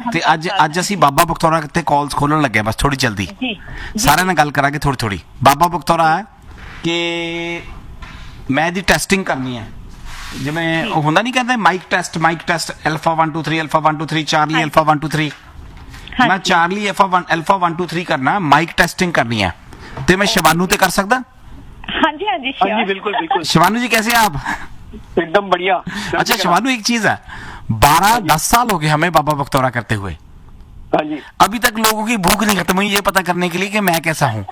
ਤੇ ਅੱਜ ਅਸੀਂ ਬਾਬਾ ਬਖਤੌਰਾ ਤੇ ਕਾਲਸ ਖੋਲਣ ਲੱਗੇ ਬਸ ਥੋੜੀ ਜਲਦੀ ਸਾਰਿਆਂ ਨਾਲ ਗੱਲ ਕਰਾਂਗੇ ਥੋੜੀ ਬਾਬਾ ਬਖਤੌਰਾ ਕਿ ਮੈਂ ਇਹਦੀ ਟੈਸਟਿੰਗ ਕਰਨੀ ਹੈ ਜਿਵੇਂ ਉਹ ਹੁੰਦਾ ਨਹੀਂ ਕਹਿੰਦੇ mic test alpha 1 2 3 alpha 1 2 3 Charlie alpha 1 2 3 मैं चार्ली अल्फा 1 2 3 करना माइक टेस्टिंग करनी है तो मैं शिवानू ते कर सकता? हाँ जी बिल्कुल बिल्कुल। शिवानू जी कैसे हैं आप? एकदम बढ़िया। अच्छा शिवानू एक चीज है 12-10 साल हो गए हमें बाबा बख्तौरा करते हुए। हाँ जी। अभी तक लोगों की भूख नहीं खत्म हुई ये पता करने के लिए कि मैं कैसा हूँ।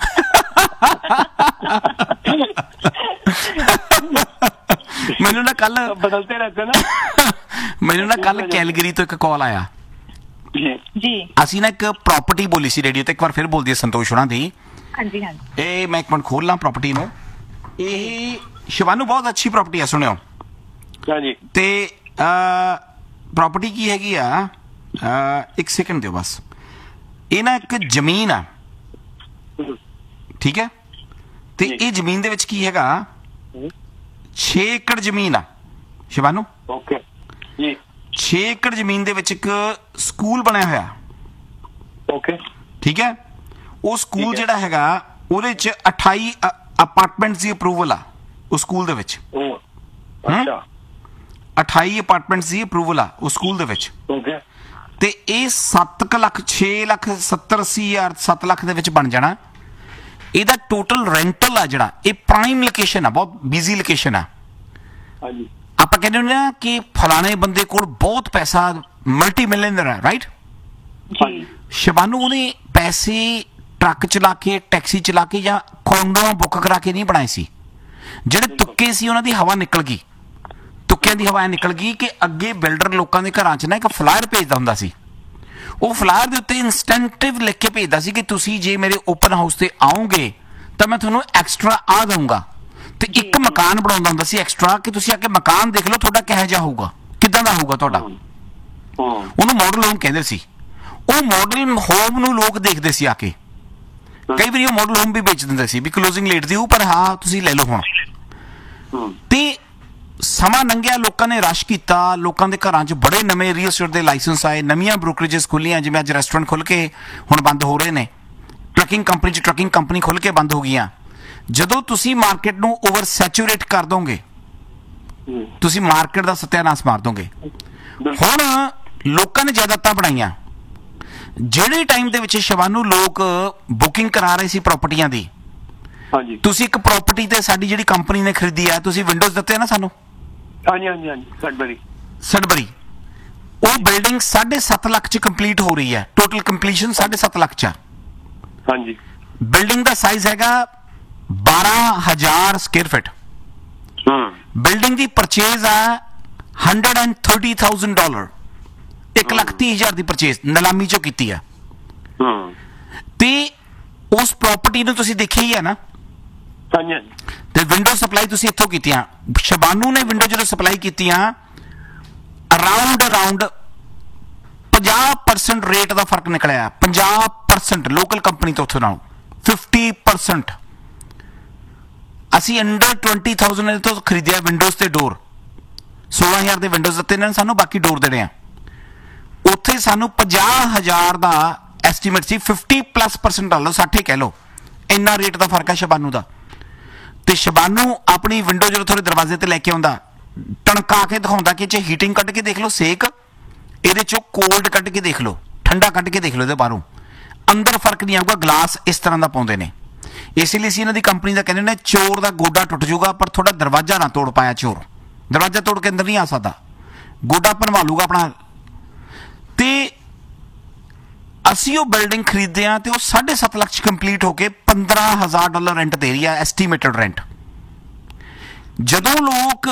मैंने ना कल बदलते रहते ना मैंने ना कल कैलगरी तो एक कॉल आया जी ਅਸੀਂ ਨਾ ਇੱਕ ਪ੍ਰਾਪਰਟੀ ਬੋਲੀ ਸੀ ਰੇਡੀਓ ਤੇ ਇੱਕ ਵਾਰ ਫਿਰ ਬੋਲਦੀ ਹੈ ਸੰਤੋਸ਼ ਹੋਣਾ ਦੀ ਹਾਂਜੀ ਇਹ ਮੈਂ ਇੱਕ ਮਿੰਟ ਖੋਲ ਲਾਂ ਪ੍ਰਾਪਰਟੀ ਨੂੰ ਇਹ ਸ਼ਿਵਾਨੂ ਬਹੁਤ ਅੱਛੀ ਪ੍ਰਾਪਰਟੀ ਹੈ ਸੁਣਿਓ ਹਾਂਜੀ ਤੇ ਪ੍ਰਾਪਰਟੀ ਕੀ ਹੈਗੀ ਆ ਇੱਕ ਸੈਕਿੰਡ ਦਿਓ ਬਸ ਇਹ ਨਾ ਇੱਕ ਜ਼ਮੀਨ ਆ ਠੀਕ ਹੈ ਤੇ ਇਹ ਜ਼ਮੀਨ ਦੇ ਵਿੱਚ ਕੀ ਹੈਗਾ 6 ਏਕੜ ਜ਼ਮੀਨ ਆ ਸ਼ਿਵਾਨੂ ਓਕੇ ਜੀ 6 ਏਕੜ ਜ਼ਮੀਨ ਦੇ ਵਿੱਚ ਇੱਕ ਸਕੂਲ ਬਣਿਆ ਹੋਇਆ ਓਕੇ ਠੀਕ ਹੈ ਉਹ ਸਕੂਲ ਜਿਹੜਾ ਹੈਗਾ ਉਹਦੇ ਚ 28 ਅਪਾਰਟਮੈਂਟਸ ਦੀ ਅਪਰੂਵਲ ਆ ਉਸ ਸਕੂਲ ਦੇ ਵਿੱਚ ਅੱਛਾ 28 ਅਪਾਰਟਮੈਂਟਸ ਦੀ ਅਪਰੂਵਲ ਆ ਉਸ ਸਕੂਲ ਦੇ ਵਿੱਚ ਓਕੇ ਤੇ ਇਹ 7 ਲੱਖ 6 ਲੱਖ 70 80 ਹਜ਼ਾਰ 7 ਲੱਖ ਦੇ ਵਿੱਚ ਬਣ ਜਾਣਾ ਇਹਦਾ ਟੋਟਲ ਰੈਂਟਲ ਆ ਜਿਹੜਾ ਇਹ ਪ੍ਰਾਈਮ ਲੋਕੇਸ਼ਨ ਆ ਬਹੁਤ ਬਿਜ਼ੀ ਲੋਕੇਸ਼ਨ ਆ ਹਾਂਜੀ ਆਪਾਂ ਕਹਿੰਦੇ ਹੁੰਦੇ ਆ ਕਿ ਫਲਾਣੇ ਬੰਦੇ ਕੋਲ ਬਹੁਤ ਪੈਸਾ ਮਲਟੀ ਮਿਲੀਅਨਰ ਹੈ ਰਾਈਟ ਜੀ ਸ਼ਿਵਾਨੂ ਉਹਨੇ ਪੈਸੇ ਟਰੱਕ ਚਲਾ ਕੇ ਟੈਕਸੀ ਚਲਾ ਕੇ ਜਾਂ ਕੋਂਡੋਆਂ ਬੁੱਕ ਕਰਾ ਕੇ ਨਹੀਂ ਬਣਾਏ ਸੀ ਜਿਹੜੇ ਤੁੱਕੇ ਸੀ ਉਹਨਾਂ ਦੀ ਹਵਾ ਨਿਕਲ ਗਈ ਤੁੱਕਿਆਂ ਦੀ ਹਵਾ ਨਿਕਲ ਗਈ ਕਿ ਅੱਗੇ ਬਿਲਡਰ ਲੋਕਾਂ ਦੇ ਘਰਾਂ 'ਚ ਨਾ ਇੱਕ ਫਲਾਇਰ ਭੇਜਦਾ ਹੁੰਦਾ ਸੀ ਉਹ ਫਲਾਇਰ ਦੇ ਉੱਤੇ ਇਨਸਟੈਂਟਿਵ ਲਿਖ ਕੇ ਭੇਜਦਾ ਸੀ ਕਿ ਤੁਸੀਂ ਜੇ ਮੇਰੇ ਓਪਨ ਹਾਊਸ ਤੇ ਆਓਗੇ ਤਾਂ ਮੈਂ ਤੁਹਾਨੂੰ ਐਕਸਟਰਾ ਆ ਦਊਂਗਾ ਤੇ ਇੱਕ ਮਕਾਨ ਬਣਾਉਂਦਾ ਹੁੰਦਾ ਸੀ ਐਕਸਟਰਾ ਕਿ ਤੁਸੀਂ ਆ ਕੇ ਮਕਾਨ ਦੇਖ ਲਓ ਤੁਹਾਡਾ ਕਿਹੋ ਜਿਹਾ ਹੋਊਗਾ ਕਿੱਦਾਂ ਦਾ ਹੋਊਗਾ ਤੁਹਾਡਾ ਉਹਨੂੰ ਮਾਡਲ ਹੋਮ ਕਹਿੰਦੇ ਸੀ ਉਹ ਮਾਡਲ ਹੋਮ ਨੂੰ ਲੋਕ ਦੇਖਦੇ ਸੀ ਆ ਕੇ ਕਈ ਵਾਰੀ ਉਹ ਮਾਡਲ ਹੋਮ ਵੀ ਵੇਚ ਦਿੰਦੇ ਸੀ ਵੀ ਕਲੋਜ਼ਿੰਗ ਲੇਟ ਦੀ ਪਰ ਹਾਂ ਤੁਸੀਂ ਲੈ ਲਓ ਹੁਣ ਤੇ ਸਮਾਂ ਲੰਘਿਆ ਲੋਕਾਂ ਨੇ ਰਸ਼ ਕੀਤਾ ਲੋਕਾਂ ਦੇ ਘਰਾਂ 'ਚ ਬੜੇ ਨਵੇਂ ਰੀਅਲ ਸਟੇਟ ਦੇ ਲਾਇਸੈਂਸ ਆਏ ਨਵੀਆਂ ਬ੍ਰੋਕਰੇਜਸ ਖੁੱਲੀਆਂ ਜਿਵੇਂ ਅੱਜ ਰੈਸਟੋਰੈਂਟ ਖੁੱਲ ਕੇ ਹੁਣ ਬੰਦ ਹੋ ਰਹੇ ਨੇ ਟਰੱਕਿੰਗ ਕੰਪਨੀ ਖੁੱਲ ਕੇ ਬੰਦ ਹੋ ਗਈਆਂ ਜਦੋਂ ਤੁਸੀਂ ਮਾਰਕੀਟ ਨੂੰ ਓਵਰ ਸੈਚੂਰੇਟ ਕਰ ਦੋਗੇ ਤੁਸੀਂ ਮਾਰਕੀਟ ਦਾ ਸਤਿਆਨਾਸ਼ ਮਾਰ ਦੋਗੇ ਹੁਣ ਲੋਕਾਂ ਨੇ ਜਾਇਦਾਦਾਂ ਬਣਾਈਆਂ ਜਿਹੜੇ ਟਾਈਮ ਦੇ ਵਿੱਚ ਸ਼ਿਵਾਨੂ ਲੋਕ ਬੁਕਿੰਗ ਕਰਾ ਰਹੇ ਸੀ ਪ੍ਰਾਪਰਟੀਆਂ ਦੀ ਹਾਂਜੀ ਤੁਸੀਂ ਇੱਕ ਪ੍ਰਾਪਰਟੀ ਤੇ ਸਾਡੀ ਜਿਹੜੀ ਕੰਪਨੀ ਨੇ ਖਰੀਦੀ ਆ ਤੁਸੀਂ ਵਿੰਡੋਜ਼ ਦਿੱਤੇ ਨਾ ਸਾਨੂੰ ਹਾਂਜੀ ਸਡਬਰੀ ਉਹ ਬਿਲਡਿੰਗ 7.5 ਲੱਖ ਚ ਕੰਪਲੀਟ ਹੋ ਰਹੀ ਹੈ ਟੋਟਲ ਕੰਪਲੀਸ਼ਨ 7.5 ਲੱਖ ਚ ਹਾਂਜੀ ਬਿਲਡਿੰਗ ਦਾ ਸਾਈਜ਼ ਹੈਗਾ 12,000 ਸਕੁਅਰ ਫੀਟ ਬਿਲਡਿੰਗ ਦੀ ਪਰਚੇਜ਼ ਆ $130,000 1,30,000 ਦੀ ਪਰਚੇਜ਼ ਨਿਲਾਮੀ ਚੋਂ ਕੀਤੀ ਆ ਤੇ ਉਸ ਪ੍ਰਾਪਰਟੀ ਨੂੰ ਤੁਸੀਂ ਦੇਖਿਆ ਹੀ ਆ ਨਾ ਤੇ ਵਿੰਡੋ ਸਪਲਾਈ ਤੁਸੀਂ ਇੱਥੋਂ ਕੀਤੀਆਂ ਸ਼ਿਵਾਨੂ ਨੇ ਵਿੰਡੋ ਜਦੋਂ ਸਪਲਾਈ ਕੀਤੀਆਂ ਅਰਾਊਂਡ 50% ਰੇਟ ਦਾ ਫਰਕ ਨਿਕਲਿਆ 50% ਲੋਕਲ ਕੰਪਨੀ ਤੋਂ ਉੱਥੋਂ ਨਾਲੋਂ 50% ਅਸੀਂ ਅੰਡਰ 20,000 ਤੋਂ ਖਰੀਦਿਆ ਵਿੰਡੋਜ਼ ਤੇ ਡੋਰ 16,000 ਦੇ ਵਿੰਡੋਜ਼ ਦਿੱਤੇ ਨੇ ਸਾਨੂੰ ਬਾਕੀ ਡੋਰ ਦੇਣੇ ਆ ਉੱਥੇ ਸਾਨੂੰ 50,000 ਦਾ ਐਸਟੀਮੇਟ ਸੀ 50+% ਲਾ ਲਓ 60 ਕਹਿ ਲਓ ਇੰਨਾ ਰੇਟ ਦਾ ਫਰਕ ਹੈ ਸ਼ਿਵਾਨੂ ਦਾ ਤੇ ਸ਼ਿਵਾਨੂ ਆਪਣੀ ਵਿੰਡੋ ਜਦੋਂ ਤੁਹਾਡੇ ਦਰਵਾਜ਼ੇ ਤੇ ਲੈ ਕੇ ਆਉਂਦਾ ਟਣਕਾ ਕੇ ਦਿਖਾਉਂਦਾ ਕਿ ਜੇ ਹੀਟਿੰਗ ਕੱਢ ਕੇ ਦੇਖ ਲਓ ਸੇਕ ਇਹਦੇ ਚੋਂ ਕੋਲਡ ਕੱਢ ਕੇ ਦੇਖ ਲਓ ਠੰਡਾ ਕੱਢ ਕੇ ਦੇਖ ਲਓ ਇਹਦੇ ਬਾਹਰੋਂ ਅੰਦਰ ਫਰਕ ਨਹੀਂ ਆਊਗਾ ਗਲਾਸ ਇਸ ਤਰ੍ਹਾਂ ਦਾ ਪਾਉਂਦੇ ਨੇ ਇਸੇ ਲਈ ਅਸੀਂ ਇਹਨਾਂ ਦੀ ਕੰਪਨੀ ਦਾ ਕਹਿੰਦੇ ਨੇ ਚੋਰ ਦਾ ਗੋਡਾ ਟੁੱਟ ਜਾਊਗਾ ਪਰ ਤੁਹਾਡਾ ਦਰਵਾਜ਼ਾ ਨਾ ਤੋੜ ਪਾਇਆ ਚੋਰ ਦਰਵਾਜ਼ਾ ਤੋੜ ਕੇ ਅੰਦਰ ਨਹੀਂ ਆ ਸਕਦਾ ਗੋਡਾ ਭਰਵਾ ਲੂਗਾ ਆਪਣਾ ਤੇ ਅਸੀਂ ਉਹ ਬਿਲਡਿੰਗ ਖਰੀਦਦੇ ਆ ਤੇ ਉਹ 7.5 ਲੱਖ ਚ ਕੰਪਲੀਟ ਹੋ ਕੇ $15,000 ਰੈਂਟ ਦੇ ਰਹੀ ਆ ਐਸਟੀਮੇਟਡ ਰੈਂਟ ਜਦੋਂ ਲੋਕ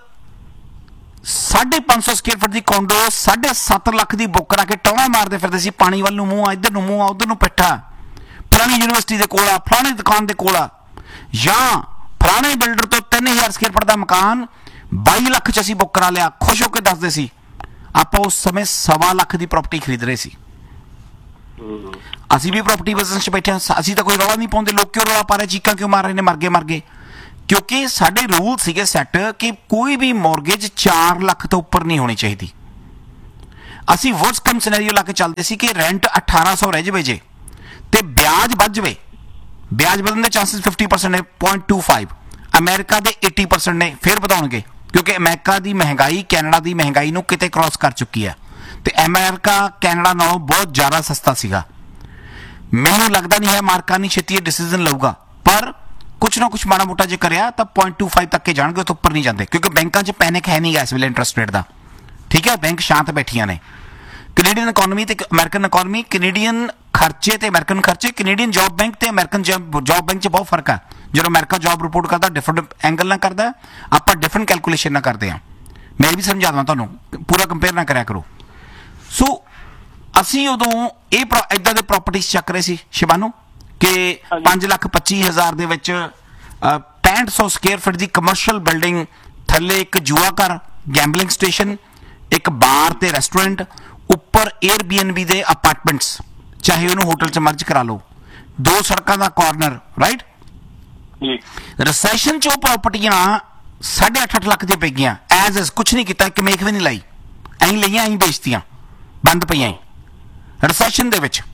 550 ਸਕੁਅਰ ਫੁੱਟ ਦੀ ਕੋਂਡੋ 7.5 ਲੱਖ ਦੀ ਬੁੱਕ ਕਰਾ ਕੇ ਟੌਣਾ ਮਾਰਦੇ ਫਿਰਦੇ ਸੀ ਪਾਣੀ ਵੱਲ ਨੂੰ ਮੂੰਹ ਆ ਇੱਧਰ ਨੂੰ ਮੂੰਹ ਆ ਉੱਧਰ ਨੂੰ ਪਿੱਠਾ ਫਲਾਣੀ ਯੂਨੀਵਰਸਿਟੀ ਦੇ ਕੋਲ ਆ ਫਲਾਣੀ ਦੁਕਾਨ ਦੇ ਕੋਲ ਆ ਜਾਂ ਫਲਾਣੇ ਬਿਲਡਰ ਤੋਂ 3,000 ਸਕੁਅਰ ਫੁੱਟ ਦਾ ਮਕਾਨ 22 ਲੱਖ ਚ ਅਸੀਂ ਬੁੱਕ ਕਰਾ ਲਿਆ ਖੁਸ਼ ਹੋ ਕੇ ਦੱਸਦੇ ਸੀ ਆਪਾਂ ਉਸ ਸਮੇਂ 1.25 ਲੱਖ ਦੀ ਪ੍ਰਾਪਰਟੀ ਖਰੀਦ ਰਹੇ ਸੀ ਅਸੀਂ ਵੀ ਪ੍ਰਾਪਰਟੀ ਬਿਜ਼ਨਸ 'ਚ ਬੈਠੇ ਹਾਂ ਅਸੀਂ ਤਾਂ ਕੋਈ ਰੌਲਾ ਨਹੀਂ ਪਾਉਂਦੇ ਲੋਕ ਕਿਉਂ ਰੌਲਾ ਪਾ ਰਹੇ ਚੀਕਾਂ ਕਿਉਂ ਮਾਰ ਰਹੇ ਨੇ ਮਰ ਗਏ ਕਿਉਂਕਿ ਸਾਡੇ ਰੂਲ ਸੀਗੇ ਸੈੱਟ ਕਿ ਕੋਈ ਵੀ ਮੌਰਗੇਜ 4 ਲੱਖ ਤੋਂ ਉੱਪਰ ਨਹੀਂ ਹੋਣੀ ਚਾਹੀਦੀ ਅਸੀਂ ਵਰਸ ਕਮ ਸਿਨੈਰੀਓ ਲਾ ਕੇ ਚੱਲਦੇ ਸੀ ਕਿ ਰੈਂਟ 1800 ਰਹਿ ਜਾਵੇ ਜੇ ਤੇ ਵਿਆਜ ਵੱਧ ਜਾਵੇ, ਵਿਆਜ ਵਧਣ ਦੇ ਚਾਂਸਸ 50% ਨੇ, 0.25। ਅਮਰੀਕਾ ਦੇ 80% ਨੇ, ਫਿਰ ਵਧਾਉਣਗੇ ਕਿਉਂਕਿ ਅਮਰੀਕਾ ਦੀ ਮਹਿੰਗਾਈ ਕੈਨੇਡਾ ਦੀ ਮਹਿੰਗਾਈ ਨੂੰ ਕਿਤੇ ਕ੍ਰਾਸ ਕਰ ਚੁੱਕੀ ਹੈ ਤੇ ਅਮਰੀਕਾ ਕੈਨੇਡਾ ਨਾਲੋਂ ਬਹੁਤ ਜ਼ਿਆਦਾ ਸਸਤਾ ਸੀਗਾ। ਮੈਨੂੰ ਲੱਗਦਾ ਨਹੀਂ ਹੈ ਅਮਰੀਕਾ ਨਹੀਂ ਛੇਤੀ ਡਿਸੀਜਨ ਲਊਗਾ, ਪਰ ਕੁਛ ਨਾ ਕੁਛ ਮਾੜਾ ਮੋਟਾ ਜੇ ਕਰਿਆ ਤਾਂ 0.25 ਤੱਕ ਕੇ ਜਾਣਗੇ, ਉਸ ਤੋਂ ਉੱਪਰ ਨਹੀਂ ਜਾਂਦੇ ਕਿਉਂਕਿ ਬੈਂਕਾਂ 'ਚ ਪੈਨਿਕ ਹੈ ਨਹੀਂ ਇਸ ਵੇਲੇ ਇੰਟਰਸਟ ਰੇਟ ਦਾ। ਠੀਕ ਹੈ, ਬੈਂਕ ਸ਼ਾਂਤ ਬੈਠੀਆਂ ਨੇ। ਕੈਨੇਡੀਅਨ ਇਕਨੋਮੀ ਤੇ ਅਮਰੀਕਨ ਇਕਨੋਮੀ, ਕੈਨੇਡੀਅਨ ਖਰਚੇ ਤੇ ਅਮਰੀਕਨ ਖਰਚੇ, ਕੈਨੇਡੀਅਨ ਜੌਬ ਬੈਂਕ ਤੇ ਅਮਰੀਕਨ ਜੌਬ ਬੈਂਕ 'ਚ ਬਹੁਤ ਫਰਕ ਆ। ਜਦੋਂ ਅਮਰੀਕਾ ਜੌਬ ਰਿਪੋਰਟ ਕਰਦਾ ਡਿਫਰੈਂਟ ਐਂਗਲ ਨਾਲ ਕਰਦਾ, ਆਪਾਂ ਡਿਫਰੈਂਟ ਕੈਲਕੂਲੇਸ਼ਨ ਨਾਲ ਕਰਦੇ ਹਾਂ। ਮੈਂ ਵੀ ਸਮਝਾ ਦੇਵਾਂ ਤੁਹਾਨੂੰ, ਪੂਰਾ ਕੰਪੇਅਰ ਨਾ ਕਰਿਆ ਕਰੋ। ਸੋ ਅਸੀਂ ਉਦੋਂ ਇਹ ਇੱਦਾਂ ਦੇ ਪ੍ਰੋਪਰਟੀਜ਼ ਚੱਕ ਰਹੇ ਸੀ ਸ਼ਿਵਾਨੂ ਕਿ 5,25,000 ਦੇ ਵਿੱਚ 6500 ਸਕੁਅਰ ਫੁੱਟ ਦੀ ਕਮਰਸ਼ੀਅਲ ਬਿਲਡਿੰਗ, ਥੱਲੇ ਇੱਕ ਜੂਆ ਘਰ, ਗੈਂਬਲਿੰਗ ਸਟੇਸ਼ਨ, ਇੱਕ ਬਾਰ ਤੇ ਰੈਸਟੋਰੈਂਟ, ਉੱਪਰ 에ਅਰਬੀਐਨਬੀ ਦੇ ਅਪਾਰਟਮੈਂਟਸ, ਚਾਹੇ ਉਹਨੂੰ ਹੋਟਲ 'ਚ ਮਰਜ ਕਰਾ ਲਓ, 2 ਸੜਕਾਂ ਦਾ ਕਾਰਨਰ, ਰਾਈਟ। ਰਿਸੈਸ਼ਨ 'ਚ ਉਹ ਪ੍ਰਾਪਰਟੀਆਂ 8.5 ਲੱਖ ਦੀਆਂ ਪੈ ਗਈਆਂ, ਐਜ਼ ਇਜ਼ ਕੁਛ ਨਹੀਂ ਕੀਤਾ, ਇੱਕ ਮੇਖ ਵੀ ਨਹੀਂ ਲਾਈ, ਐਂ ਲਈਆਂ ਐਂ ਵੇਚਤੀਆਂ, ਬੰਦ ਪਈਆਂ ਰਿਸੈਸ਼ਨ ਦੇ ਵਿੱਚ,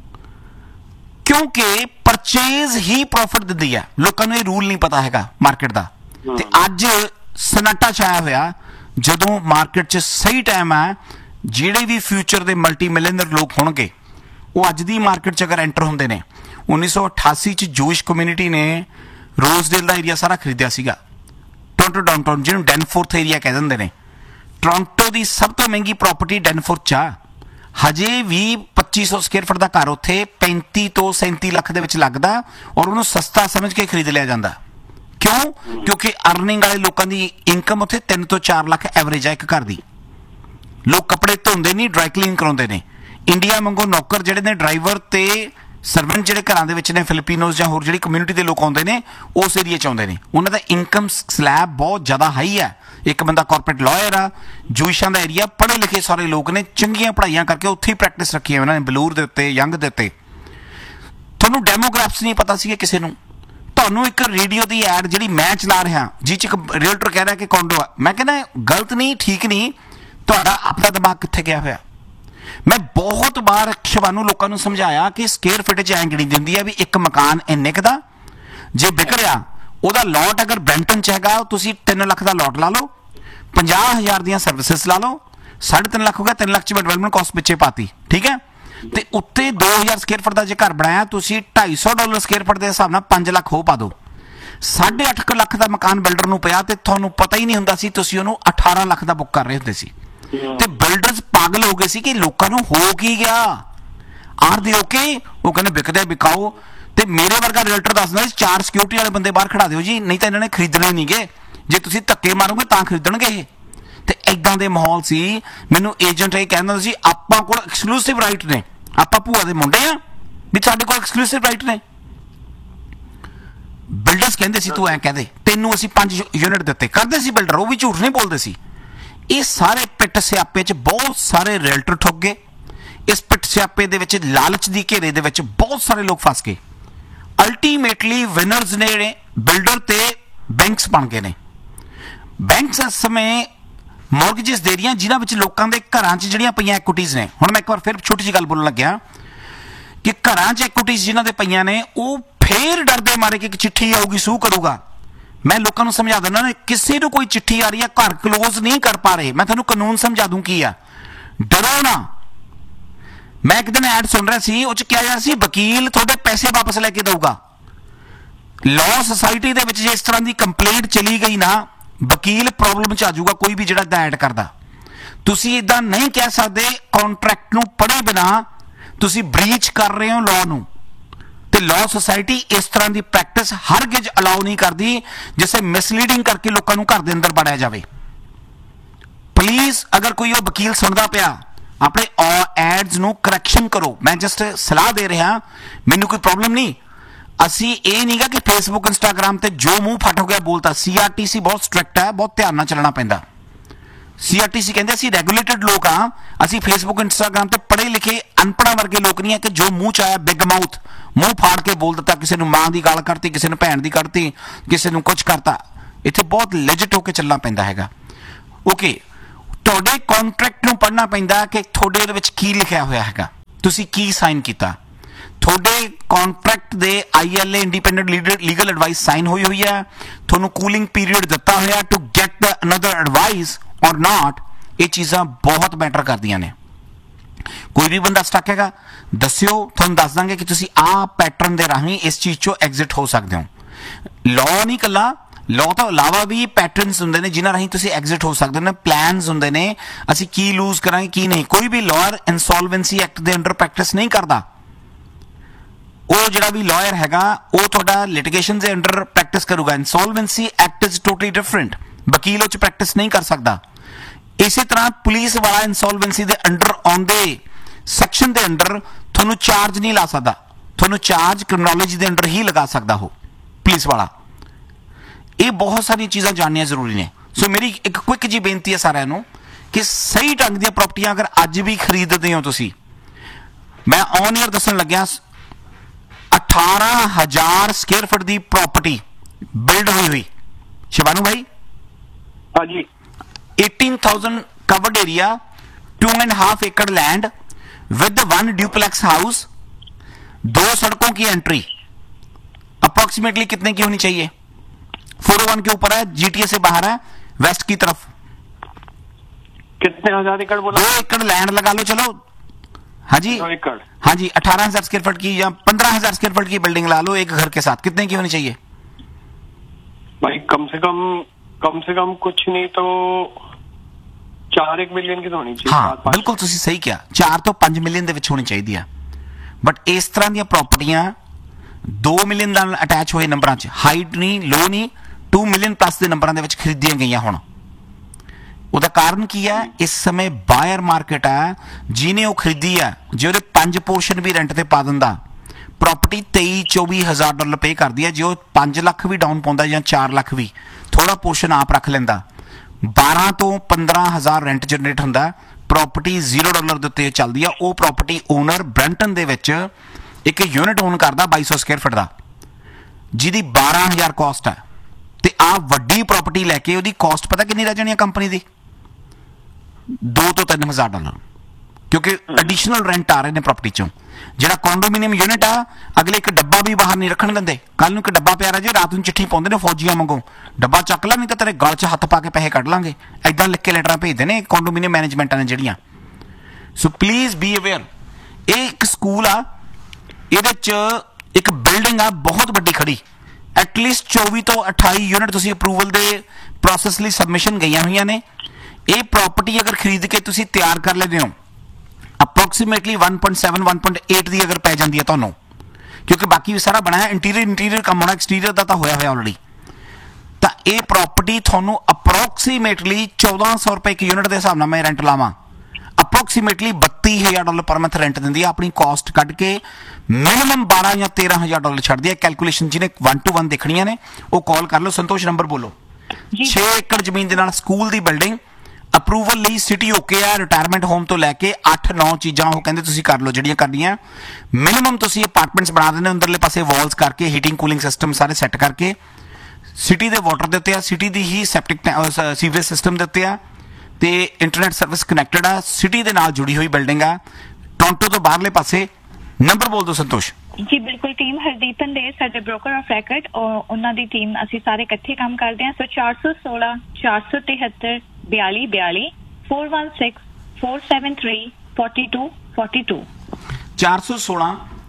ਕਿਉਂਕਿ ਪਰਚੇਜ਼ ਹੀ ਪ੍ਰੋਫਿਟ ਦਿੰਦੀ ਹੈ। ਲੋਕਾਂ ਨੂੰ ਇਹ ਰੂਲ ਨਹੀਂ ਪਤਾ ਹੈਗਾ ਮਾਰਕੀਟ ਦਾ। ਤੇ ਅੱਜ ਸਨਾਟਾ ਛਾਇਆ ਹੋਇਆ, ਜਦੋਂ ਮਾਰਕੀਟ 'ਚ ਸਹੀ ਟਾਈਮ ਹੈ, ਜਿਹੜੇ ਵੀ ਫਿਊਚਰ ਦੇ ਮਲਟੀ ਮਿਲੀਅਨਰ ਲੋਕ ਹੋਣਗੇ ਉਹ ਅੱਜ ਦੀ ਮਾਰਕੀਟ 'ਚ ਅਗਰ ਐਂਟਰ ਹੁੰਦੇ ਨੇ। 1988 'ਚ ਜੂਇਸ਼ ਕਮਿਊਨਿਟੀ ਨੇ ਰੋਜ਼ਡੇਲ ਦਾ ਏਰੀਆ ਸਾਰਾ ਖਰੀਦਿਆ ਸੀਗਾ, ਟੋਰਾਂਟੋ ਡਾਊਨਟਾਊਨ, ਜਿਹਨੂੰ ਡੈਨਫੋਰਥ ਏਰੀਆ ਕਹਿ ਦਿੰਦੇ ਨੇ। ਟੋਰਾਂਟੋ ਦੀ ਸਭ ਤੋਂ ਮਹਿੰਗੀ ਪ੍ਰਾਪਰਟੀ ਡੈਨਫੋਰਥ 'ਚ ਆ। ਹਜੇ ਵੀ 2500 ਸਕੁਅਰ ਫੁੱਟ ਦਾ ਘਰ ਉੱਥੇ 35 ਤੋਂ 37 ਲੱਖ ਦੇ ਵਿੱਚ ਲੱਗਦਾ, ਔਰ ਉਹਨੂੰ ਸਸਤਾ ਸਮਝ ਕੇ ਖਰੀਦ ਲਿਆ ਜਾਂਦਾ। ਕਿਉਂ? ਕਿਉਂਕਿ ਅਰਨਿੰਗ ਵਾਲੇ ਲੋਕਾਂ ਦੀ ਇਨਕਮ ਉੱਥੇ 3 ਤੋਂ 4 ਲੱਖ ਐਵਰੇਜ ਆ ਇੱਕ ਘਰ ਦੀ। ਲੋਕ ਕੱਪੜੇ ਧੋਂਦੇ ਨਹੀਂ, ਡਰਾਈ ਕਲੀਨ ਕਰਾਉਂਦੇ ਨੇ। ਇੰਡੀਆ ਵਾਂਗੂ ਨੌਕਰ ਜਿਹੜੇ ਨੇ, ਡਰਾਈਵਰ ਤੇ ਸਰਵੈਂਟ ਜਿਹੜੇ ਘਰਾਂ ਦੇ ਵਿੱਚ ਨੇ, ਫਿਲੀਪੀਨੋਜ਼ ਜਾਂ ਹੋਰ ਜਿਹੜੀ ਕਮਿਊਨਿਟੀ ਦੇ ਲੋਕ ਆਉਂਦੇ ਨੇ, ਉਸ ਏਰੀਆ 'ਚ ਆਉਂਦੇ ਨੇ। ਉਹਨਾਂ ਦਾ ਇਨਕਮ ਸਲੈਬ ਬਹੁਤ ਜ਼ਿਆਦਾ ਹਾਈ ਹੈ। ਇੱਕ ਬੰਦਾ ਕਾਰਪੋਰੇਟ ਲਾਇਰ ਆ। ਜੂਇਸ਼ਾਂ ਦਾ ਏਰੀਆ, ਪੜ੍ਹੇ ਲਿਖੇ ਸਾਰੇ ਲੋਕ ਨੇ, ਚੰਗੀਆਂ ਪੜ੍ਹਾਈਆਂ ਕਰਕੇ ਉੱਥੇ ਹੀ ਪ੍ਰੈਕਟਿਸ ਰੱਖੀ ਹੈ ਉਹਨਾਂ ਨੇ, ਬਲੂਰ ਦੇ ਉੱਤੇ, ਯੰਗ ਦੇ ਉੱਤੇ। ਤੁਹਾਨੂੰ ਡੈਮੋਗ੍ਰਾਫਸ ਨਹੀਂ ਪਤਾ ਸੀਗੇ ਕਿਸੇ ਨੂੰ। ਤੁਹਾਨੂੰ ਇੱਕ ਰੇਡੀਓ ਦੀ ਐਡ ਜਿਹੜੀ ਮੈਂ ਚਲਾ ਰਿਹਾ, ਜਿਹ 'ਚ ਇੱਕ ਰੀਅਲਟਰ ਕਹਿ ਰਿਹਾ ਕਿ ਕੌਂਡੋ ਆ, ਮੈਂ ਕਹਿੰਦਾ ਗਲਤ ਨਹੀਂ, ਠੀਕ ਨਹੀਂ, ਤੁਹਾਡਾ ਆਪਣਾ ਦਿਮਾਗ ਕਿੱਥੇ ਗਿਆ ਹੋਇਆ। ਮੈਂ ਬਹੁਤ ਵਾਰ ਸ਼ਿਵਾਨੂ ਲੋਕਾਂ ਨੂੰ ਸਮਝਾਇਆ ਕਿ ਸਕੁਅਰ ਫੁੱਟ 'ਚ ਐਂ ਗਿਣੀ ਦਿੰਦੀ ਹੈ ਵੀ ਇੱਕ ਮਕਾਨ ਇੰਨੇ ਕੁ ਦਾ, ਜੇ ਵਿਕ ਰਿਹਾ ਉਹਦਾ ਲੋਟ ਅਗਰ ਬ੍ਰੈਂਟਨ 'ਚ ਹੈਗਾ, ਤੁਸੀਂ 3 ਲੱਖ ਦਾ ਲੋਟ ਲਾ ਲਓ, 50,000 ਦੀਆਂ ਸਰਵਿਸਿਜ਼ ਲਾ ਲਓ, 3.5 ਲੱਖ ਹੋ ਗਿਆ, 3 ਲੱਖ 'ਚ ਡਿਵੈਲਪਮੈਂਟ ਕਾਸਟ ਪਿੱਛੇ ਪਾਤੀ, ਠੀਕ ਹੈ। ਤੇ ਉੱਤੇ 2000 ਸਕੁਅਰ ਫੁੱਟ ਦਾ ਜੇ ਘਰ ਬਣਾਇਆ, ਤੁਸੀਂ $250 ਸਕੁਅਰ ਫੁੱਟ ਦੇ ਹਿਸਾਬ ਨਾਲ 5 ਲੱਖ ਹੋ ਪਾ ਦਿਓ। 8.5 ਲੱਖ ਦਾ ਮਕਾਨ ਬਿਲਡਰ ਨੂੰ ਪਿਆ ਤੇ ਤੁਹਾਨੂੰ ਪਤਾ ਹੀ ਨਹੀਂ ਹੁੰਦਾ ਸੀ, ਤੁਸੀਂ ਉਹਨੂੰ 18 ਲੱਖ ਦਾ ਬੁੱਕ ਕਰ ਰਹੇ ਹੁੰਦੇ ਸੀ। ਤੇ ਬਿਲਡਰਸ ਪਾਗਲ ਹੋ ਗਏ ਸੀ ਕਿ ਲੋਕਾਂ ਨੂੰ ਹੋ ਕੀ ਗਿਆ, ਆਰ ਦੇ ਓਕੇ, ਉਹ ਕਹਿੰਦੇ ਵਿਕਦੇ ਵਿਕਾਓ। ਤੇ ਮੇਰੇ ਵਰਗਾ ਰੀਅਲਟਰ ਦੱਸਦਾ 4 ਸਿਕਿਉਰਿਟੀ ਵਾਲੇ ਬੰਦੇ ਬਾਹਰ ਖੜਾ ਦਿਓ ਜੀ, ਨਹੀਂ ਤਾਂ ਇਹਨਾਂ ਨੇ ਖਰੀਦਣੇ ਨਹੀਂਗੇ, ਜੇ ਤੁਸੀਂ ਧੱਕੇ ਮਾਰੋਗੇ ਤਾਂ ਖਰੀਦਣਗੇ ਇਹ। ਤੇ ਇਦਾਂ ਦੇ ਮਾਹੌਲ ਸੀ। ਮੈਨੂੰ ਏਜੰਟ ਇਹ ਕਹਿੰਦਾ ਸੀ, ਆਪਾਂ ਕੋਲ ਐਕਸਕਲੂਸਿਵ ਰਾਈਟ ਨੇ, ਆਪਾਂ ਭੂਆ ਦੇ ਮੁੰਡੇ ਆ ਵੀ ਸਾਡੇ ਕੋਲ ਐਕਸਕਲੂਸਿਵ ਰਾਈਟ ਨੇ। ਬਿਲਡਰਸ ਕਹਿੰਦੇ ਸੀ ਤੂੰ ਐਂ ਕਹਦੇ, ਤੈਨੂੰ ਅਸੀਂ 5 ਯੂਨਿਟ ਦਿੱਤੇ, ਕਰਦੇ ਸੀ ਬਿਲਡਰ, ਉਹ ਵੀ ਝੂਠ ਨਹੀਂ ਬੋਲਦੇ ਸੀ। ਇਹ ਸਾਰੇ ਪਿੱਟ ਸਿਆਪੇ 'ਚ ਬਹੁਤ ਸਾਰੇ ਰੀਅਲਟਰ ਠੁੱਕ ਗਏ। ਇਸ ਪਿੱਟ ਸਿਆਪੇ ਦੇ ਵਿੱਚ, ਲਾਲਚ ਦੀ ਘੇਰੇ ਦੇ ਵਿੱਚ ਬਹੁਤ ਸਾਰੇ ਲੋਕ ਫਸ ਗਏ। ਅਲਟੀਮੇਟਲੀ ਵਿਨਰਸ ਨੇ ਬਿਲਡਰ ਤੇ ਬੈਂਕਸ ਬਣ ਗਏ ਨੇ। ਬੈਂਕਸ ਇਸ ਸਮੇਂ ਮੌਰਗੇजेस ਦੇ ਰਹੀਆਂ, ਜਿਨ੍ਹਾਂ ਵਿੱਚ ਲੋਕਾਂ ਦੇ ਘਰਾਂ 'ਚ ਜਿਹੜੀਆਂ ਪਈਆਂ ਐਕੁਇਟੀਜ਼ ਨੇ। ਹੁਣ ਮੈਂ ਇੱਕ ਵਾਰ ਫਿਰ ਛੋਟੀ ਜਿਹੀ ਗੱਲ ਬੋਲਣ ਲੱਗਿਆ ਕਿ ਘਰਾਂ 'ਚ ਐਕੁਇਟੀਜ਼ ਜਿਨ੍ਹਾਂ ਦੇ ਪਈਆਂ ਨੇ, ਉਹ ਫੇਰ ਡਰਦੇ ਮਾਰੇ ਕਿ ਇੱਕ ਚਿੱਠੀ ਆਊਗੀ, ਸੂ ਕਰੂਗਾ। ਮੈਂ ਲੋਕਾਂ ਨੂੰ ਸਮਝਾ ਦਿੰਦਾ ਨਾ, ਕਿਸੇ ਨੂੰ ਕੋਈ ਚਿੱਠੀ ਆ ਰਹੀ ਹੈ, ਘਰ ਕਲੋਜ਼ ਨਹੀਂ ਕਰ ਪਾ ਰਹੇ, ਮੈਂ ਤੁਹਾਨੂੰ ਕਾਨੂੰਨ ਸਮਝਾ ਦੂੰ ਕੀ ਆ, ਡਰੋ ਨਾ। ਮੈਂ ਇੱਕ ਦਿਨ ਐਡ ਸੁਣ ਰਿਹਾ ਸੀ, ਉਹ 'ਚ ਕਿਹਾ ਜਾ ਸੀ ਵਕੀਲ ਤੁਹਾਡੇ ਪੈਸੇ ਵਾਪਸ ਲੈ ਕੇ ਦਊਗਾ। ਲਾਅ ਸੁਸਾਇਟੀ ਦੇ ਵਿੱਚ ਜੇ ਇਸ ਤਰ੍ਹਾਂ ਦੀ ਕੰਪਲੇਂਟ ਚਲੀ ਗਈ ਨਾ, ਵਕੀਲ ਪ੍ਰੋਬਲਮ 'ਚ ਆ ਜਾਊਗਾ, ਕੋਈ ਵੀ ਜਿਹੜਾ ਐਡ ਕਰਦਾ। ਤੁਸੀਂ ਇਦਾਂ ਨਹੀਂ ਕਹਿ ਸਕਦੇ, ਕੰਟਰੈਕਟ ਨੂੰ ਪੜ੍ਹੇ ਬਿਨਾ ਤੁਸੀਂ ਬ੍ਰੀਚ ਕਰ ਰਹੇ ਹੋ ਲਾਅ ਨੂੰ। ਤੇ ਲਾਅ ਸੁਸਾਇਟੀ ਇਸ ਤਰ੍ਹਾਂ ਦੀ ਪ੍ਰੈਕਟਿਸ ਹਰਗਿਜ਼ ਅਲਾਉ ਨਹੀਂ ਕਰਦੀ, ਜਿਸੇ ਮਿਸਲੀਡਿੰਗ ਕਰਕੇ ਲੋਕਾਂ ਨੂੰ ਘਰ ਦੇ ਅੰਦਰ ਵੜਿਆ ਜਾਵੇ। ਪਲੀਜ਼, ਅਗਰ ਕੋਈ ਉਹ ਵਕੀਲ ਸੁਣਦਾ ਪਿਆ, ਆਪਣੇ ਐਡਸ ਨੂੰ ਕਰੈਕਸ਼ਨ ਕਰੋ। ਮੈਂ ਜਸਟ ਸਲਾਹ ਦੇ ਰਿਹਾ, ਮੈਨੂੰ ਕੋਈ ਪ੍ਰੋਬਲਮ ਨਹੀਂ। ਅਸੀਂ ਇਹ ਨਹੀਂਗਾ ਕਿ ਫੇਸਬੁੱਕ ਇੰਸਟਾਗ੍ਰਾਮ ਤੇ ਜੋ ਮੂੰਹ ਫਟ ਹੋ ਗਿਆ ਬੋਲਤਾ। CRTC ਬਹੁਤ ਸਟ੍ਰਿਕਟ ਹੈ, ਬਹੁਤ ਧਿਆਨ ਨਾਲ ਚੱਲਣਾ ਪੈਂਦਾ। CRTC ਕਹਿੰਦੇ ਅਸੀਂ ਰੈਗੂਲੇਟਡ ਲੋਕ ਹਾਂ, ਅਸੀਂ ਫੇਸਬੁੱਕ ਇੰਸਟਾਗ੍ਰਾਮ ਤੇ ਪੜ੍ਹੇ ਲਿਖੇ ਅਨਪੜ੍ਹਾਂ ਵਰਗੇ ਲੋਕ ਨਹੀਂ ਹੈ ਕਿ ਜੋ ਮੂੰਹ 'ਚ ਆਇਆ ਬਿਗ ਮਾਊਥ, ਮੂੰਹ ਫਾੜ ਕੇ ਬੋਲ ਦਿੱਤਾ, ਕਿਸੇ ਨੂੰ ਮਾਂ ਦੀ ਗਾਲ ਕਰਤੀ, ਕਿਸੇ ਨੂੰ ਭੈਣ ਦੀ ਕੱਢਤੀ, ਕਿਸੇ ਨੂੰ ਕੁਝ ਕਰਤਾ। ਇੱਥੇ ਬਹੁਤ ਲੈਜਿਟ ਹੋ ਕੇ ਚੱਲਣਾ ਪੈਂਦਾ ਹੈਗਾ। ਓਕੇ, ਤੁਹਾਡੇ ਕੰਟਰੈਕਟ ਨੂੰ ਪੜ੍ਹਨਾ ਪੈਂਦਾ ਕਿ ਤੁਹਾਡੇ ਉਹਦੇ ਵਿੱਚ ਕੀ ਲਿਖਿਆ ਹੋਇਆ ਹੈਗਾ, ਤੁਸੀਂ ਕੀ ਸਾਈਨ ਕੀਤਾ। ਤੁਹਾਡੇ ਕੰਟਰੈਕਟ ਦੇ ILA independent legal advice sign ਹੋਈ ਹੈ, ਤੁਹਾਨੂੰ ਕੂਲਿੰਗ ਪੀਰੀਅਡ ਦਿੱਤਾ ਹੋਇਆ ਟੂ ਗੈਟ ਅਨਦਰ ਐਡਵਾਈਸ ਔਰ ਨਾਟ। ਇਹ ਚੀਜ਼ਾਂ ਬਹੁਤ ਮੈਟਰ ਕਰਦੀਆਂ ਨੇ। ਕੋਈ ਵੀ ਬੰਦਾ ਸਟਕ ਹੈਗਾ ਦੱਸਿਓ, ਤੁਹਾਨੂੰ ਦੱਸ ਦਾਂਗੇ ਕਿ ਤੁਸੀਂ ਆਹ ਪੈਟਰਨ ਦੇ ਰਾਹੀਂ ਇਸ ਚੀਜ਼ ਚੋਂ ਐਗਜ਼ਿਟ ਹੋ ਸਕਦੇ ਹੋ। ਲਾਅ ਨਹੀਂ ਕੱਲਾ, ਲਾਅ ਤੋਂ ਇਲਾਵਾ ਵੀ ਪੈਟਰਨਸ ਹੁੰਦੇ ਨੇ ਜਿਨ੍ਹਾਂ ਰਾਹੀਂ ਤੁਸੀਂ ਐਗਜ਼ਿਟ ਹੋ ਸਕਦੇ ਨੇ, ਪਲਾਨਸ ਹੁੰਦੇ ਨੇ ਅਸੀਂ ਕੀ ਲੂਜ਼ ਕਰਾਂਗੇ ਕੀ ਨਹੀਂ। ਕੋਈ ਵੀ ਲਾਇਰ ਇਨਸੋਲਵੈਂਸੀ ਐਕਟ ਦੇ ਅੰਡਰ ਪ੍ਰੈਕਟਿਸ ਨਹੀਂ ਕਰਦਾ। ਉਹ ਜਿਹੜਾ ਵੀ ਲਾਇਰ ਹੈਗਾ ਉਹ ਤੁਹਾਡਾ ਲਿਟੀਗੇਸ਼ਨ ਦੇ ਅੰਡਰ ਪ੍ਰੈਕਟਿਸ ਕਰੂਗਾ। ਇਨਸੋਲਵੈਂਸੀ ਐਕਟ ਇਜ਼ ਟੋਟਲੀ ਡਿਫਰੈਂਟ। ਵਕੀਲ ਉਹ 'ਚ ਪ੍ਰੈਕਟਿਸ ਨਹੀਂ ਕਰ ਸਕਦਾ। ਇਸੇ ਤਰ੍ਹਾਂ ਪੁਲਿਸ ਵਾਲਾ ਇਨਸੋਲਵੈਂਸੀ ਦੇ ਅੰਡਰ ਆਉਂਦੇ ਸੈਕਸ਼ਨ ਦੇ ਅੰਡਰ ਤੁਹਾਨੂੰ ਚਾਰਜ ਨਹੀਂ ਲਾ ਸਕਦਾ, ਤੁਹਾਨੂੰ ਚਾਰਜ ਕ੍ਰਿਮੀਨੋਲੋਜੀ ਦੇ ਅੰਡਰ ਹੀ ਲਗਾ ਸਕਦਾ ਉਹ ਪੁਲਿਸ ਵਾਲਾ। ਇਹ ਬਹੁਤ ਸਾਰੀਆਂ ਚੀਜ਼ਾਂ ਜਾਣਨੀਆਂ ਜ਼ਰੂਰੀ ਨੇ। ਸੋ ਮੇਰੀ ਇੱਕ ਕੁਇਕ ਜੀ ਬੇਨਤੀ ਹੈ ਸਾਰਿਆਂ ਨੂੰ ਕਿ ਸਹੀ ਢੰਗ ਦੀਆਂ ਪ੍ਰਾਪਰਟੀਆਂ ਅਗਰ ਅੱਜ ਵੀ ਖਰੀਦਦੇ ਹੋ ਤੁਸੀਂ, ਮੈਂ ਔਨ ਈਅਰ ਦੱਸਣ ਲੱਗਿਆ 18,000 ਸਕੁਅਰ ਫੁੱਟ ਦੀ ਪ੍ਰਾਪਰਟੀ ਬਿਲਡ ਹੋਈ ਸ਼ਿਵਾਨੂ ਭਾਈ। ਹਾਂਜੀ 18,000 covered area, 2.5 acre land with 1 duplex house, 2 सड़कों की एंट्री। अप्रोक्सीमेटली कितने की होनी चाहिए? 401 के ऊपर है, GTA से बाहर है, वेस्ट की तरफ। कितने हजार एकड़ बोला? 2 एकड़ लैंड लगा लो। चलो हाँ जी 2 एकड़। हाँ जी 18,000 स्क्वायर फुट की या 15,000 स्क्वायर फुट की बिल्डिंग ला लो एक घर के साथ, कितने की होनी चाहिए भाई? कम से कम कुछ नहीं तो 4-1 मिलियन की तो होनी चाहिए। हाँ बिल्कुल ਤੁਸੀਂ ਸਹੀ ਕਿਹਾ, 4 ਤੋਂ 5 ਮਿਲੀਅਨ ਦੇ ਵਿੱਚ ਹੋਣੀ ਚਾਹੀਦੀ ਆ। ਬਟ ਇਸ ਤਰ੍ਹਾਂ ਦੀਆਂ ਪ੍ਰਾਪਰਟੀਆਂ 2 ਮਿਲੀਅਨ ਨਾਲ ਅਟੈਚ ਹੋਏ ਨੰਬਰਾਂ 'ਚ, ਹਾਈਟ ਨਹੀਂ ਲੋ ਨਹੀਂ, 2 ਮਿਲੀਅਨ ਪਲੱਸ ਦੇ ਨੰਬਰਾਂ ਦੇ ਵਿੱਚ ਖਰੀਦੀਆਂ ਗਈਆਂ ਹੁਣ। ਉਹਦਾ ਕਾਰਨ ਕੀ ਹੈ? ਇਸ ਸਮੇਂ ਬਾਇਰ ਮਾਰਕੀਟ ਹੈ। ਜਿਹਨੇ ਉਹ ਖਰੀਦੀ ਹੈ ਜੇ ਉਹਦੇ 5 ਪੋਰਸ਼ਨ ਵੀ ਰੈਂਟ ਤੇ ਪਾ ਦਿੰਦਾ, ਪ੍ਰਾਪਰਟੀ 23-24 ਹਜ਼ਾਰ ਡਾਲਰ ਪੇ ਕਰਦੀ ਹੈ। ਜੇ ਉਹ 5 ਲੱਖ ਵੀ ਡਾਊਨ ਪਾਉਂਦਾ ਜਾਂ 4 ਲੱਖ ਵੀ, ਥੋੜਾ ਪੋਰਸ਼ਨ ਆਪ ਰੱਖ ਲੈਂਦਾ, 12 ਤੋਂ 15 ਹਜ਼ਾਰ ਰੈਂਟ ਜਨਰੇਟ ਹੁੰਦਾ। ਪ੍ਰਾਪਰਟੀ $0 ਦੇ ਉੱਤੇ ਚੱਲਦੀ ਆ। ਉਹ ਪ੍ਰਾਪਰਟੀ ਓਨਰ ਬ੍ਰੈਂਟਨ ਦੇ ਵਿੱਚ ਇੱਕ ਯੂਨਿਟ ਓਨ ਕਰਦਾ 2200 ਸਕੁਅਰ ਫੁੱਟ ਦਾ, ਜਿਹਦੀ 12,000 ਕਾਸਟ ਹੈ। ਤੇ ਆਹ ਵੱਡੀ ਪ੍ਰਾਪਰਟੀ ਲੈ ਕੇ ਉਹਦੀ ਕਾਸਟ ਪਤਾ ਕਿੰਨੀ ਰਹਿ ਜਾਣੀ ਹੈ ਕੰਪਨੀ ਦੀ? 2 ਤੋਂ 3 ਹਜ਼ਾਰ ਡਾਲਰ, ਕਿਉਂਕਿ ਐਡੀਸ਼ਨਲ ਰੈਂਟ ਆ ਰਹੇ ਨੇ ਪ੍ਰਾਪਰਟੀ ਚੋਂ। ਜਿਹੜਾ ਕੰਡੋਮੀਨੀਅਮ ਯੂਨਿਟ ਆ, ਅਗਲੇ ਇੱਕ ਡੱਬਾ ਵੀ ਬਾਹਰ ਨਹੀਂ ਰੱਖਣ ਦਿੰਦੇ। ਕੱਲ ਨੂੰ ਇੱਕ ਡੱਬਾ ਪਿਆ ਰਹਿ ਜੇ, ਰਾਤ ਨੂੰ ਚਿੱਠੀ ਪਾਉਂਦੇ ਨੇ ਫੌਜੀਆਂ ਵਾਂਗੂ, ਡੱਬਾ ਚੱਕ ਲੈ ਨਹੀਂ ਤਾਂ ਤੇਰੇ ਗਲ 'ਚ ਹੱਥ ਪਾ ਕੇ ਪੈਸੇ ਕੱਢ ਲਾਂਗੇ। ਐਦਾਂ ਲਿਖ ਕੇ ਲੈਟਰਾਂ ਭੇਜਦੇ ਨੇ ਕੰਡੋਮੀਨੀਅਮ ਮੈਨੇਜਮੈਂਟਾਂ ਨੇ ਜਿਹੜੀਆਂ। So please be aware. ਇਹ ਇੱਕ ਸਕੂਲ ਆ, ਇਹਦੇ 'ਚ ਇੱਕ ਬਿਲਡਿੰਗ ਆ ਬਹੁਤ ਵੱਡੀ ਖੜੀ, ਐਟਲੀਸਟ 24 ਤੋਂ 28 ਯੂਨਿਟ ਤੁਸੀਂ ਅਪਰੂਵਲ ਦੇ ਪ੍ਰੋਸੈਸ ਲਈ ਸਬਮਿਸ਼ਨ ਗਈਆਂ ਹੋਈਆਂ ਨੇ। ਇਹ ਪ੍ਰਾਪਰਟੀ ਅਗਰ ਖਰੀਦ ਕੇ ਤੁਸੀਂ ਤਿਆਰ ਕਰ ਲੈਂਦੇ ਹੋ, ਅਪਰੋਕਸੀਮੇਟਲੀ 1.7-1.8 ਦੀ ਅਗਰ ਪੈ ਜਾਂਦੀ ਹੈ ਤੁਹਾਨੂੰ, ਕਿਉਂਕਿ ਬਾਕੀ ਵੀ ਸਾਰਾ ਬਣਾਇਆ, ਇੰਟੀਰੀਅਰ ਕੰਮ ਹੋਣਾ, ਐਕਸਟੀਰੀਅਰ ਦਾ ਤਾਂ ਹੋਇਆ ਆਲਰੇਡੀ। ਤਾਂ ਇਹ ਪ੍ਰਾਪਰਟੀ ਤੁਹਾਨੂੰ ਅਪਰੋਕਸੀਮੇਟਲੀ $1,400 ਇੱਕ ਯੂਨਿਟ ਦੇ ਹਿਸਾਬ ਨਾਲ ਮੈਂ ਰੈਂਟ ਲਾਵਾਂ, ਅਪਰੋਕਸੀਮੇਟਲੀ $32,000 ਪਰ ਮੰਥ ਰੈਂਟ ਦਿੰਦੀ ਹੈ। ਆਪਣੀ ਕਾਸਟ ਕੱਢ ਕੇ ਮਿਨੀਮਮ 12 ਜਾਂ 13,000 ਡਾਲਰ ਛੱਡਦੀ ਹੈ। ਕੈਲਕੂਲੇਸ਼ਨ ਜਿਹਨੇ 1-to-1 ਦੇਖਣੀਆਂ ਨੇ ਉਹ ਕਾਲ ਕਰ ਲਓ। ਸੰਤੋਸ਼ ਨੰਬਰ ਬੋਲੋ। 6 ਏਕੜ ਜ਼ਮੀਨ ਦੇ ਨਾਲ ਸਕੂਲ ਦੀ ਬਿਲਡਿੰਗ, ਅਪਰੂਵਲ ਲਈ ਸਿਟੀ ਓਕੇ ਆ, ਰਿਟਾਇਰਮੈਂਟ ਹੋਮ ਤੋਂ ਲੈ ਕੇ 8-9 ਚੀਜ਼ਾਂ ਉਹ ਕਹਿੰਦੇ ਤੁਸੀਂ ਕਰ ਲਓ ਜਿਹੜੀਆਂ ਕਰਨੀਆਂ। ਮਿਨੀਮਮ ਤੁਸੀਂ ਅਪਾਰਟਮੈਂਟਸ ਬਣਾ ਦੇਣੇ, ਅੰਦਰਲੇ ਪਾਸੇ ਵਾਲਸ ਕਰਕੇ, ਹੀਟਿੰਗ ਕੂਲਿੰਗ ਸਿਸਟਮ ਸਾਰੇ ਸੈੱਟ ਕਰਕੇ, ਸਿਟੀ ਦੇ ਵਾਟਰ ਦੇ ਉੱਤੇ ਆ, ਸਿਟੀ ਦੀ ਹੀ ਸੈਪਟਿਕ ਸੀਵਰੇਜ ਸਿਸਟਮ ਦੇ ਉੱਤੇ ਆ, ਤੇ ਇੰਟਰਨੈਟ ਸਰਵਿਸ ਕਨੈਕਟਡ ਆ, ਸਿਟੀ ਦੇ ਨਾਲ ਜੁੜੀ ਹੋਈ ਬਿਲਡਿੰਗ ਆ, ਟੋਰਾਂਟੋ ਤੋਂ ਬਾਹਰਲੇ ਪਾਸੇ। ਨੰਬਰ ਬੋਲ ਦਿਓ ਸੰਤੋਸ਼ ਜੀ। ਬਿਲਕੁਲ, ਟੀਮ ਹਰਦੀਪਨ ਦੇ ਸਾਡੇ ਬ੍ਰੋਕਰ ਆਫ ਰੈਕਰਡ, ਉਹਨਾਂ ਦੀ ਟੀਮ ਅਸੀਂ ਸਾਰੇ ਇਕੱਠੇ ਕੰਮ ਕਰਦੇ ਹਾਂ। ਸੋ 416 473 4242 416 473 4242 416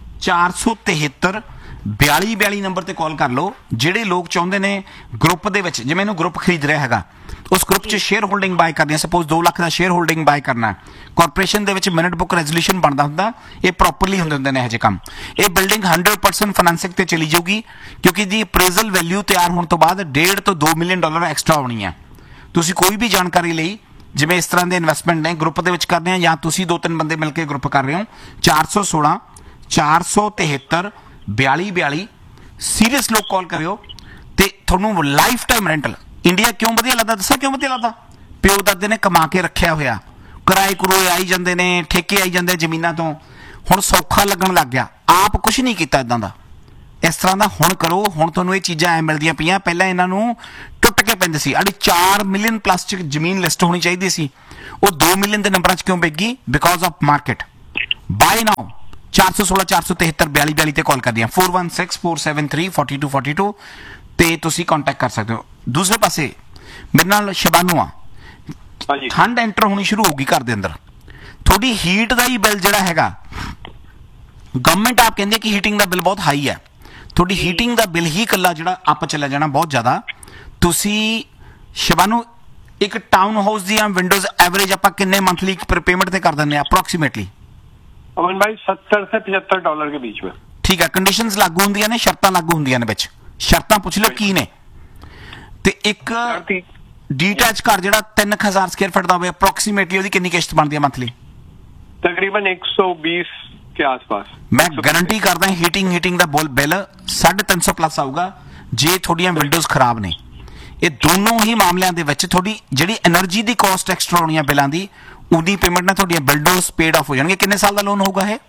473 4242 ਨੰਬਰ ਤੇ ਕਾਲ ਕਰ ਲਓ। ਜਿਹੜੇ ਲੋਕ ਚਾਹੁੰਦੇ ਨੇ ਗਰੁੱਪ ਦੇ ਵਿੱਚ, ਜਿਵੇਂ ਇਹਨੂੰ ਗਰੁੱਪ ਖਰੀਦ ਰਿਹਾ ਹੈਗਾ, ਉਸ ਗਰੁੱਪ 'ਚ ਸ਼ੇਅਰ ਹੋਲਡਿੰਗ ਬਾਏ ਕਰਨੀ ਹੈ। ਸਪੋਜ਼ 2 ਲੱਖ ਦਾ ਸ਼ੇਅਰ ਹੋਲਡਿੰਗ ਬਾਏ ਕਰਨਾ, ਕਾਰਪੋਰੇਸ਼ਨ ਦੇ ਵਿੱਚ ਮਿੰਟ ਬੁੱਕ ਰੈਜ਼ੋਲੂਸ਼ਨ ਬਣਦਾ ਹੁੰਦਾ, ਇਹ ਪ੍ਰੋਪਰਲੀ ਹੁੰਦੇ ਨੇ ਇਹੋ ਜਿਹੇ ਕੰਮ। ਇਹ ਬਿਲਡਿੰਗ 100% ਫਾਈਨੈਂਸਿੰਗ ਤੇ ਚਲੀ ਜਾਊਗੀ, ਕਿਉਂਕਿ ਦੀ ਅਪਰੇਜ਼ਲ ਵੈਲਿਊ ਤਿਆਰ ਹੋਣ ਤੋਂ ਬਾਅਦ $1.5 ਤੋਂ $2 ਮਿਲੀਅਨ ਐਕਸਟਰਾ ਆਉਣੀ ਹੈ। ਤੁਸੀਂ ਕੋਈ ਵੀ ਜਾਣਕਾਰੀ ਲਈ, ਜਿਵੇਂ ਇਸ ਤਰ੍ਹਾਂ ਦੇ ਇਨਵੈਸਟਮੈਂਟ ਨੇ, ਗਰੁੱਪ ਦੇ ਵਿੱਚ ਕਰਨੇ ਆ ਜਾਂ ਤੁਸੀਂ 2-3 ਬੰਦੇ ਮਿਲ ਕੇ ਗਰੁੱਪ ਕਰ ਰਹੇ ਹੋ, 416 473 4242 ਸੀਰੀਅਸ ਲੋਕ ਕਾਲ ਕਰਿਓ ਤੇ ਤੁਹਾਨੂੰ ਲਾਈਫ ਟਾਈਮ ਰੈਂਟਲ। ਇੰਡੀਆ ਕਿਉਂ ਵਧੀਆ ਲੱਗਦਾ ਦੱਸਾਂ? ਕਿਉਂ ਵਧੀਆ ਲੱਗਦਾ? ਪਿਓ ਦਾਦੇ ਨੇ ਕਮਾ ਕੇ ਰੱਖਿਆ ਹੋਇਆ, ਕਿਰਾਏ ਕਰੋਏ ਆਈ ਜਾਂਦੇ ਨੇ, ਠੇਕੇ ਆਈ ਜਾਂਦੇ ਜ਼ਮੀਨਾਂ ਤੋਂ, ਹੁਣ ਸੌਖਾ ਲੱਗਣ ਲੱਗ ਗਿਆ। ਆਪ ਕੁਛ ਨਹੀਂ ਕੀਤਾ ਇਦਾਂ ਦਾ, ਇਸ ਤਰ੍ਹਾਂ ਦਾ ਹੁਣ ਕਰੋ। ਹੁਣ ਤੁਹਾਨੂੰ ਇਹ ਚੀਜ਼ਾਂ ਐ ਮਿਲਦੀਆਂ ਪਈਆਂ, ਪਹਿਲਾਂ ਇਹਨਾਂ ਨੂੰ ਟੁੱਟ ਕੇ ਪੈਂਦੇ ਸੀ। 4 ਮਿਲੀਅਨ ਪਲੱਸ ਚ ਜ਼ਮੀਨ ਲਿਸਟ ਹੋਣੀ ਚਾਹੀਦੀ ਸੀ, ਉਹ 2 ਮਿਲੀਅਨ ਦੇ ਨੰਬਰਾਂ 'ਚ ਕਿਉਂ ਵਿਕ ਗਈ? Because of market. ਬਾਏ ਨਾਓ 416 473 42 ਤੇ ਕਾਲ ਕਰਦੀ ਆ 4164734242 ਤੇ ਤੁਸੀਂ ਕੰਟੈਕਟ ਕਰ ਸਕਦੇ ਹੋ। ਦੂਸਰੇ ਪਾਸੇ ਮੇਰੇ ਨਾਲ ਸ਼ਬਾਨੂ ਆ, ਹਾਂਜੀ ਠੰਡ ਐਂਟਰ ਹੋਣੀ ਸ਼ੁਰੂ ਹੋਗੀ ਘਰ ਦੇ ਅੰਦਰ, ਤੁਹਾਡੀ ਹੀਟ ਦਾ ਹੀ ਬਿੱਲ ਜਿਹੜਾ ਹੈਗਾ, ਗਵਰਨਮੈਂਟ ਆਪ ਕਹਿੰਦੀ ਹੈ ਕਿ ਹੀਟਿੰਗ ਦਾ ਬਿੱਲ ਬਹੁਤ ਹਾਈ ਹੈ, ਤੁਹਾਡੀ ਹੀਟਿੰਗ ਦਾ ਬਿੱਲ ਹੀ ਇਕੱਲਾ ਜਿਹੜਾ ਅੱਪ ਚਲਾ ਜਾਣਾ ਬਹੁਤ ਜ਼ਿਆਦਾ। ਤੁਸੀਂ ਸ਼ਬਾਨੂ ਇੱਕ ਟਾਊਨ ਹਾਊਸ ਦੀਆਂ ਵਿੰਡੋਜ਼ ਐਵਰੇਜ ਆਪਾਂ ਕਿੰਨੇ ਮੰਥਲੀ ਪੇਮੈਂਟ ਤੇ ਕਰ ਦਿੰਦੇ ਆ ਅਪਰੋਕਸੀਮੇਟਲੀ? अमन भाई 70 से $75 के बीच में। ਠੀਕ ਹੈ, ਕੰਡੀਸ਼ਨਸ ਲਾਗੂ ਹੁੰਦੀਆਂ ਨੇ, ਸ਼ਰਤਾਂ ਲਾਗੂ ਹੁੰਦੀਆਂ ਨੇ, ਵਿੱਚ ਸ਼ਰਤਾਂ ਪੁੱਛ ਲਓ ਕੀ ਨੇ। ਤੇ ਇੱਕ ਡੀਟੈਚ ਘਰ ਜਿਹੜਾ 3000 ਸਕੁਅਰ ਫੁੱਟ ਦਾ ਹੋਵੇ ਅਪਰੋਕਸੀਮੇਟਲੀ ਉਹਦੀ ਕਿੰਨੀ ਕਿਸ਼ਤ ਬਣਦੀ ਹੈ ਮੰਥਲੀ? तकरीबन 120 के आसपास। ਮੈਂ ਗਾਰੰਟੀ ਕਰਦਾ ਹੀਟਿੰਗ ਦਾ ਬਿੱਲ 350 ਪਲੱਸ ਆਊਗਾ ਜੇ ਤੁਹਾਡੀਆਂ ਵਿੰਡੋਜ਼ ਖਰਾਬ ਨੇ। ਇਹ ਦੋਨੋਂ ਹੀ ਮਾਮਲਿਆਂ ਦੇ ਵਿੱਚ ਤੁਹਾਡੀ ਜਿਹੜੀ એનર્ਜੀ ਦੀ ਕਾਸਟ ਐਕਸਟਰਾ ਹੋਣੀ ਹੈ ਬਿੱਲਾਂ ਦੀ, ਉਹਦੀ ਪੇਮੈਂਟ ਨਾਲ ਤੁਹਾਡੀਆਂ ਵਿੰਡੋਜ਼ ਪੇਡ ਆਫ ਹੋ ਜਾਣਗੇ। ਕਿੰਨੇ ਸਾਲ ਦਾ ਲੋਨ ਹੋਊਗਾ ਇਹ?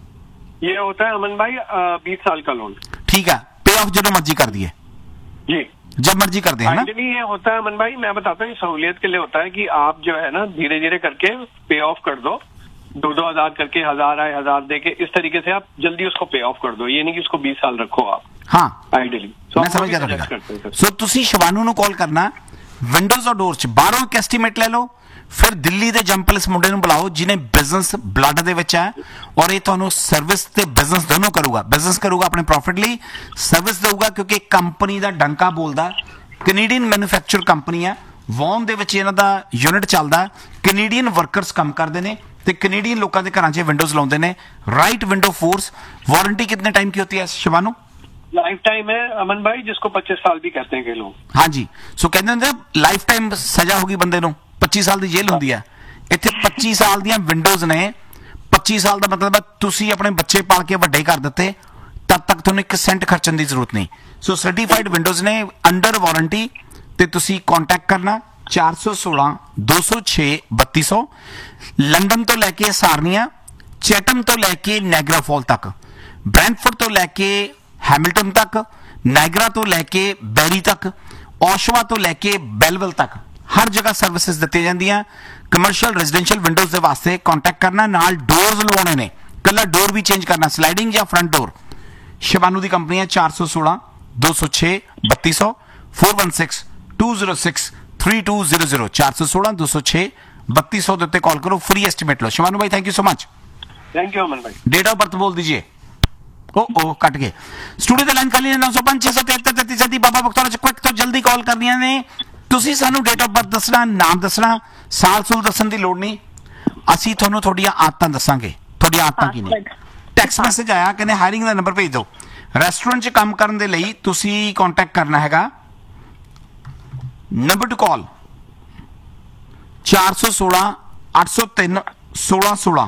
ये होता है अमन भाई 20 साल का लोन। ਠੀਕ ਹੈ, पे ऑफ जो मर्जी कर दिए, जी जब मर्जी कर दे, है ना? फाइनली ये होता है अमन भाई, मैं बताता हूँ, सहूलियत के लिए होता है कि आप जो है ना धीरे धीरे करके पे ऑफ कर दो, 2,000 करके 1000 आए 1000 दे के, इस तरीके से आप जल्दी उसको पे ऑफ कर दो। ये नहीं कि उसको 20 साल रखो आप। हाँ आइडियली मैं समझ गया ਤੁਹਾਡੀ ਗੱਲ। ਸੋ ਤੁਸੀਂ ਸ਼ਿਵਾਨੂ ਨੂੰ ਕਾਲ ਕਰਨਾ, ਵਿੰਡੋਜ਼ ਔਰ ਡੋਰ ਚ ਬਾਹਰੋਂ ਇੱਕ ਐਸਟੀਮੇਟ ਲੈ ਲਓ, ਫਿਰ ਦਿੱਲੀ ਦੇ ਜੰਪਲਸ ਮੁੰਡੇ ਨੂੰ ਬੁਲਾਓ ਜਿਹਨੇ ਬਿਜ਼ਨਸ ਬਲੱਡ ਦੇ ਵਿੱਚ ਹੈ, ਔਰ ਇਹ ਤੁਹਾਨੂੰ ਸਰਵਿਸ ਤੇ ਬਿਜ਼ਨਸ ਦੋਨੋਂ ਕਰੂਗਾ। ਬਿਜ਼ਨਸ ਕਰੂਗਾ ਆਪਣੇ ਪ੍ਰੋਫਿਟ ਲਈ, ਸਰਵਿਸ ਦੇਊਗਾ ਕਿਉਂਕਿ ਕੰਪਨੀ ਦਾ ਡੰਕਾ ਬੋਲਦਾ। ਕੈਨੇਡੀਅਨ ਮੈਨੂਫੈਕਚਰ ਕੰਪਨੀ ਹੈ, ਵੌਨ ਦੇ ਵਿੱਚ ਇਹਨਾਂ ਦਾ ਯੂਨਿਟ ਚੱਲਦਾ, ਕੈਨੇਡੀਅਨ ਵਰਕਰਸ ਕੰਮ ਕਰਦੇ ਨੇ ਤੇ ਕੈਨੇਡੀਅਨ ਲੋਕਾਂ ਦੇ ਘਰਾਂ 'ਚ ਵਿੰਡੋਜ਼ ਲਾਉਂਦੇ ਨੇ। Right window force. वारंटी कितने टाइम की होती है शिवानू? लाइफ टाइम है अमन भाई, जिसको 25 साल भी कहते हैं कई लोग। हाँ जी, सो कहते हैं लाइफ टाइम सजा होगी बंदे ਨੂੰ, 25 ਸਾਲ ਦੀ ਜੇਲ੍ਹ ਹੁੰਦੀ ਹੈ। ਇੱਥੇ 25 ਸਾਲ ਦੀਆਂ ਵਿੰਡੋਜ਼ ਨੇ। 25 ਸਾਲ ਦਾ ਮਤਲਬ ਹੈ ਤੁਸੀਂ ਆਪਣੇ ਬੱਚੇ ਪਾਲ ਕੇ ਵੱਡੇ ਕਰ ਦਿੱਤੇ, ਤਦ ਤੱਕ ਤੁਹਾਨੂੰ 1 ਸੈਂਟ ਖਰਚਣ ਦੀ ਜ਼ਰੂਰਤ ਨਹੀਂ। ਸੋ ਸਰਟੀਫਾਈਡ ਵਿੰਡੋਜ਼ ਨੇ ਅੰਡਰ ਵਾਰੰਟੀ, ਤੇ ਤੁਸੀਂ ਕੰਟੈਕਟ ਕਰਨਾ 416 206 3200। ਲੰਡਨ ਤੋਂ ਲੈ ਕੇ ਸਾਰਨੀਆ, ਚੈਟਮ ਤੋਂ ਲੈ ਕੇ ਨਾਇਗਰਾ ਫਾਲ ਤੱਕ, ਬ੍ਰੈਂਟਫੋਰਡ ਤੋਂ ਲੈ ਕੇ ਹੈਮਿਲਟਨ ਤੱਕ, ਨਾਇਗਰਾ ਤੋਂ ਲੈ ਕੇ ਬੈਰੀ ਤੱਕ, ਔਸ਼ਵਾ ਤੋਂ ਲੈ ਕੇ ਬੈਲਵਿਲ ਤੱਕ ਹਰ ਜਗ੍ਹਾ ਸਰਵਿਸਿਜ਼ ਦਿੱਤੀਆਂ ਜਾਂਦੀਆਂ। ਕਮਰਸ਼ੀਅਲ ਰੈਜ਼ੀਡੈਂਸ਼ੀਅਲ ਵਿੰਡੋਜ਼ ਦੇ ਵਾਸਤੇ ਕੰਟੈਕਟ ਕਰਨਾ। ਨਾਲ ਡੋਰਸ ਲਵਾਉਣੇ ਨੇ, ਕੱਲਾ ਡੋਰ ਵੀ ਚੇਂਜ ਕਰਨਾ, ਸਲਾਈਡਿੰਗ ਜਾਂ ਫਰੰਟ ਡੋਰ। ਸ਼ਿਵਾਨੂ ਦੀ ਕੰਪਨੀ ਹੈ 416 206 3200 416 206 3200 416 206 3200 ਦੇ ਉੱਤੇ ਕਾਲ ਕਰੋ, ਫ੍ਰੀ ਐਸਟੀਮੇਟ ਲਓ। शिवानू भाई thank you so much. Thank you अमन भाई। डेट ऑफ बर्थ बोल दीजिए। ओ कट गए। स्टूडियो ਦੀ ਲਾਈਨ ਖਾਲੀ ਨੇ 905 673 33 ਬਾਬਾ ਬਖਤੌਰ ਚ ਕੁਇਕ ਤੋਂ ਜਲਦੀ ਕਾਲ ਕਰਨੀਆਂ ਨੇ। ਤੁਸੀਂ ਸਾਨੂੰ ਡੇਟ ਆਫ ਬਰਥ ਦੱਸਣਾ, ਨਾਮ ਦੱਸਣਾ, ਸਾਲ ਸੂਲ ਦੱਸਣ ਦੀ ਲੋੜ ਨਹੀਂ, ਅਸੀਂ ਤੁਹਾਨੂੰ ਤੁਹਾਡੀਆਂ ਆਦਤਾਂ ਦੱਸਾਂਗੇ, ਤੁਹਾਡੀਆਂ ਆਦਤਾਂ ਕੀ ਨੇ। ਟੈਕਸਟ ਮੈਸੇਜ ਆਇਆ, ਕਹਿੰਦੇ ਹਾਇਰਿੰਗ ਦਾ ਨੰਬਰ ਭੇਜ ਦਿਓ। ਰੈਸਟੋਰੈਂਟ 'ਚ ਕੰਮ ਕਰਨ ਦੇ ਲਈ ਤੁਸੀਂ ਕੰਟੈਕਟ ਕਰਨਾ ਹੈਗਾ, ਨੰਬਰ ਟੂ ਕਾਲ 416 803 1616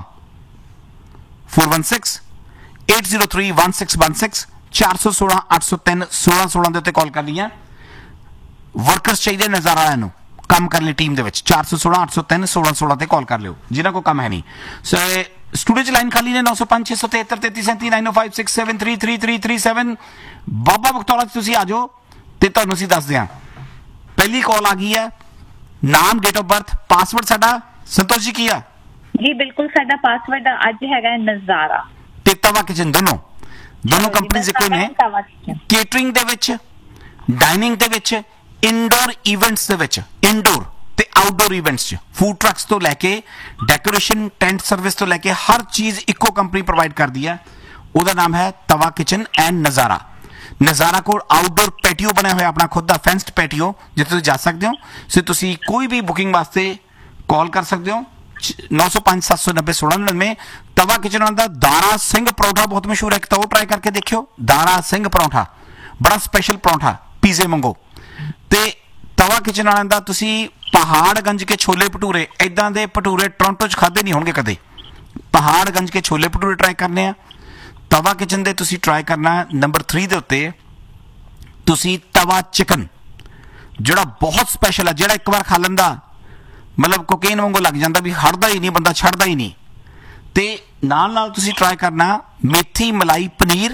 416 803 1616 416 803 1616 ਦੇ ਉੱਤੇ ਕਾਲ ਕਰਨੀ ਹੈ। ਵਰਕਰਸ ਚਾਹੀਦੇ ਨਜ਼ਾਰਾ ਵਾਲਿਆਂ ਨੂੰ ਕੰਮ ਕਰਨ ਲਈ ਟੀਮ ਦੇ ਵਿੱਚ 416 803 1616 ਤੇ ਕਾਲ ਕਰ ਲਿਓ ਜਿਨ੍ਹਾਂ ਕੋਲ ਕੰਮ ਹੈ ਨਹੀਂ। ਸੋ ਸਟੂਡੀਓ 'ਚ ਲਾਈਨ ਖਾਲੀ ਨੇ 905 673 3337 905 673 3337। ਬਾਬਾ ਬਖਤੌਰਾ 'ਚ ਤੁਸੀਂ ਆ ਜਾਓ ਤੇ ਤੁਹਾਨੂੰ ਅਸੀਂ ਦੱਸਦੇ ਹਾਂ। ਪਹਿਲੀ ਕਾਲ ਆ ਗਈ ਹੈ, ਨਾਮ, ਡੇਟ ਆਫ ਬਰਥ, ਪਾਸਵਰਡ ਸਾਡਾ ਸੰਤੋਸ਼ ਜੀ ਕੀ ਆ? ਜੀ ਬਿਲਕੁਲ, ਸਾਡਾ ਪਾਸਵਰਡ ਅੱਜ ਹੈਗਾ ਨਜ਼ਾਰਾ ਤੇ ਤਵਾ ਕਿਚਨ, ਦੋਨੋਂ ਕੰਪਨੀਆਂ ਇੱਕੋ ਨੇ। ਕੇਟਰਿੰਗ ਦੇ ਵਿੱਚ, ਡਾਈਨਿੰਗ ਦੇ ਵਿੱਚ, ਇਨਡੋਰ ਇਵੈਂਟਸ ਦੇ ਵਿੱਚ, ਇਨਡੋਰ ਤੇ ਆਊਟਡੋਰ ਇਵੈਂਟਸ 'ਚ, ਫੂਡ ਟਰੱਕਸ ਤੋਂ ਲੈ ਕੇ ਡੈਕੋਰੇਸ਼ਨ, ਟੈਂਟ ਸਰਵਿਸ ਤੋਂ ਲੈ ਕੇ ਹਰ ਚੀਜ਼ ਇੱਕੋ ਕੰਪਨੀ ਪ੍ਰੋਵਾਈਡ ਕਰਦੀ ਹੈ। ਉਹਦਾ ਨਾਮ ਹੈ ਤਵਾ ਕਿਚਨ ਐਂਡ ਨਜ਼ਾਰਾ। ਨਜ਼ਾਰਾ ਕੋਲ ਆਊਟਡੋਰ ਪੈਟੀਓ ਬਣਿਆ ਹੋਇਆ, ਆਪਣਾ ਖੁਦ ਦਾ ਫੈਂਸਡ ਪੈਟੀਓ, ਜਿੱਥੇ ਤੁਸੀਂ ਜਾ ਸਕਦੇ ਹੋ। ਸੋ ਤੁਸੀਂ ਕੋਈ ਵੀ ਬੁਕਿੰਗ ਵਾਸਤੇ ਕਾਲ ਕਰ ਸਕਦੇ ਹੋ 905 790 1699। ਤਵਾ ਕਿਚਨ ਦਾ ਦਾਰਾ ਸਿੰਘ ਪਰੌਂਠਾ ਬਹੁਤ ਮਸ਼ਹੂਰ ਹੈ, ਇੱਕ ਤਾਂ ਉਹ ਟਰਾਈ ਕਰਕੇ ਦੇਖਿਓ। ਦਾਰਾ ਸਿੰਘ ਪਰੌਂਠਾ ਬੜਾ ਸਪੈਸ਼ਲ ਪਰੌਂਠਾ, ਪੀਜ਼ੇ ਮੰਗੋ। ਤੇ ਤਵਾ ਕਿਚਨ ਵਾਲਿਆਂ ਦਾ ਤੁਸੀਂ ਪਹਾੜਗੰਜ ਕੇ ਛੋਲੇ ਭਟੂਰੇ, ਇਦਾਂ ਦੇ ਭਟੂਰੇ ਟੋਰਾਂਟੋ 'ਚ ਖਾਦੇ ਨਹੀਂ ਹੋਣਗੇ ਕਦੇ। ਪਹਾੜਗੰਜ ਕੇ ਛੋਲੇ ਭਟੂਰੇ ਟਰਾਈ ਕਰਨੇ ਆ। ਤਵਾ ਕਿਚਨ ਦੇ ਤੁਸੀਂ ਟਰਾਈ ਕਰਨਾ ਨੰਬਰ 3 ਦੇ ਉੱਤੇ ਤੁਸੀਂ ਤਵਾ ਚਿਕਨ, ਜਿਹੜਾ ਬਹੁਤ ਸਪੈਸ਼ਲ ਹੈ, ਜਿਹੜਾ ਇੱਕ ਵਾਰ ਖਾ ਲੈਂਦਾ ਮਤਲਬ ਕੋਕੇਨ ਵਾਂਗੂ ਲੱਗ ਜਾਂਦਾ, ਵੀ ਹਟਦਾ ਹੀ ਨਹੀਂ, ਬੰਦਾ ਛੱਡਦਾ ਹੀ ਨਹੀਂ। ਤੇ ਨਾਲ ਤੁਸੀਂ ਟਰਾਈ ਕਰਨਾ ਮੇਥੀ ਮਲਾਈ ਪਨੀਰ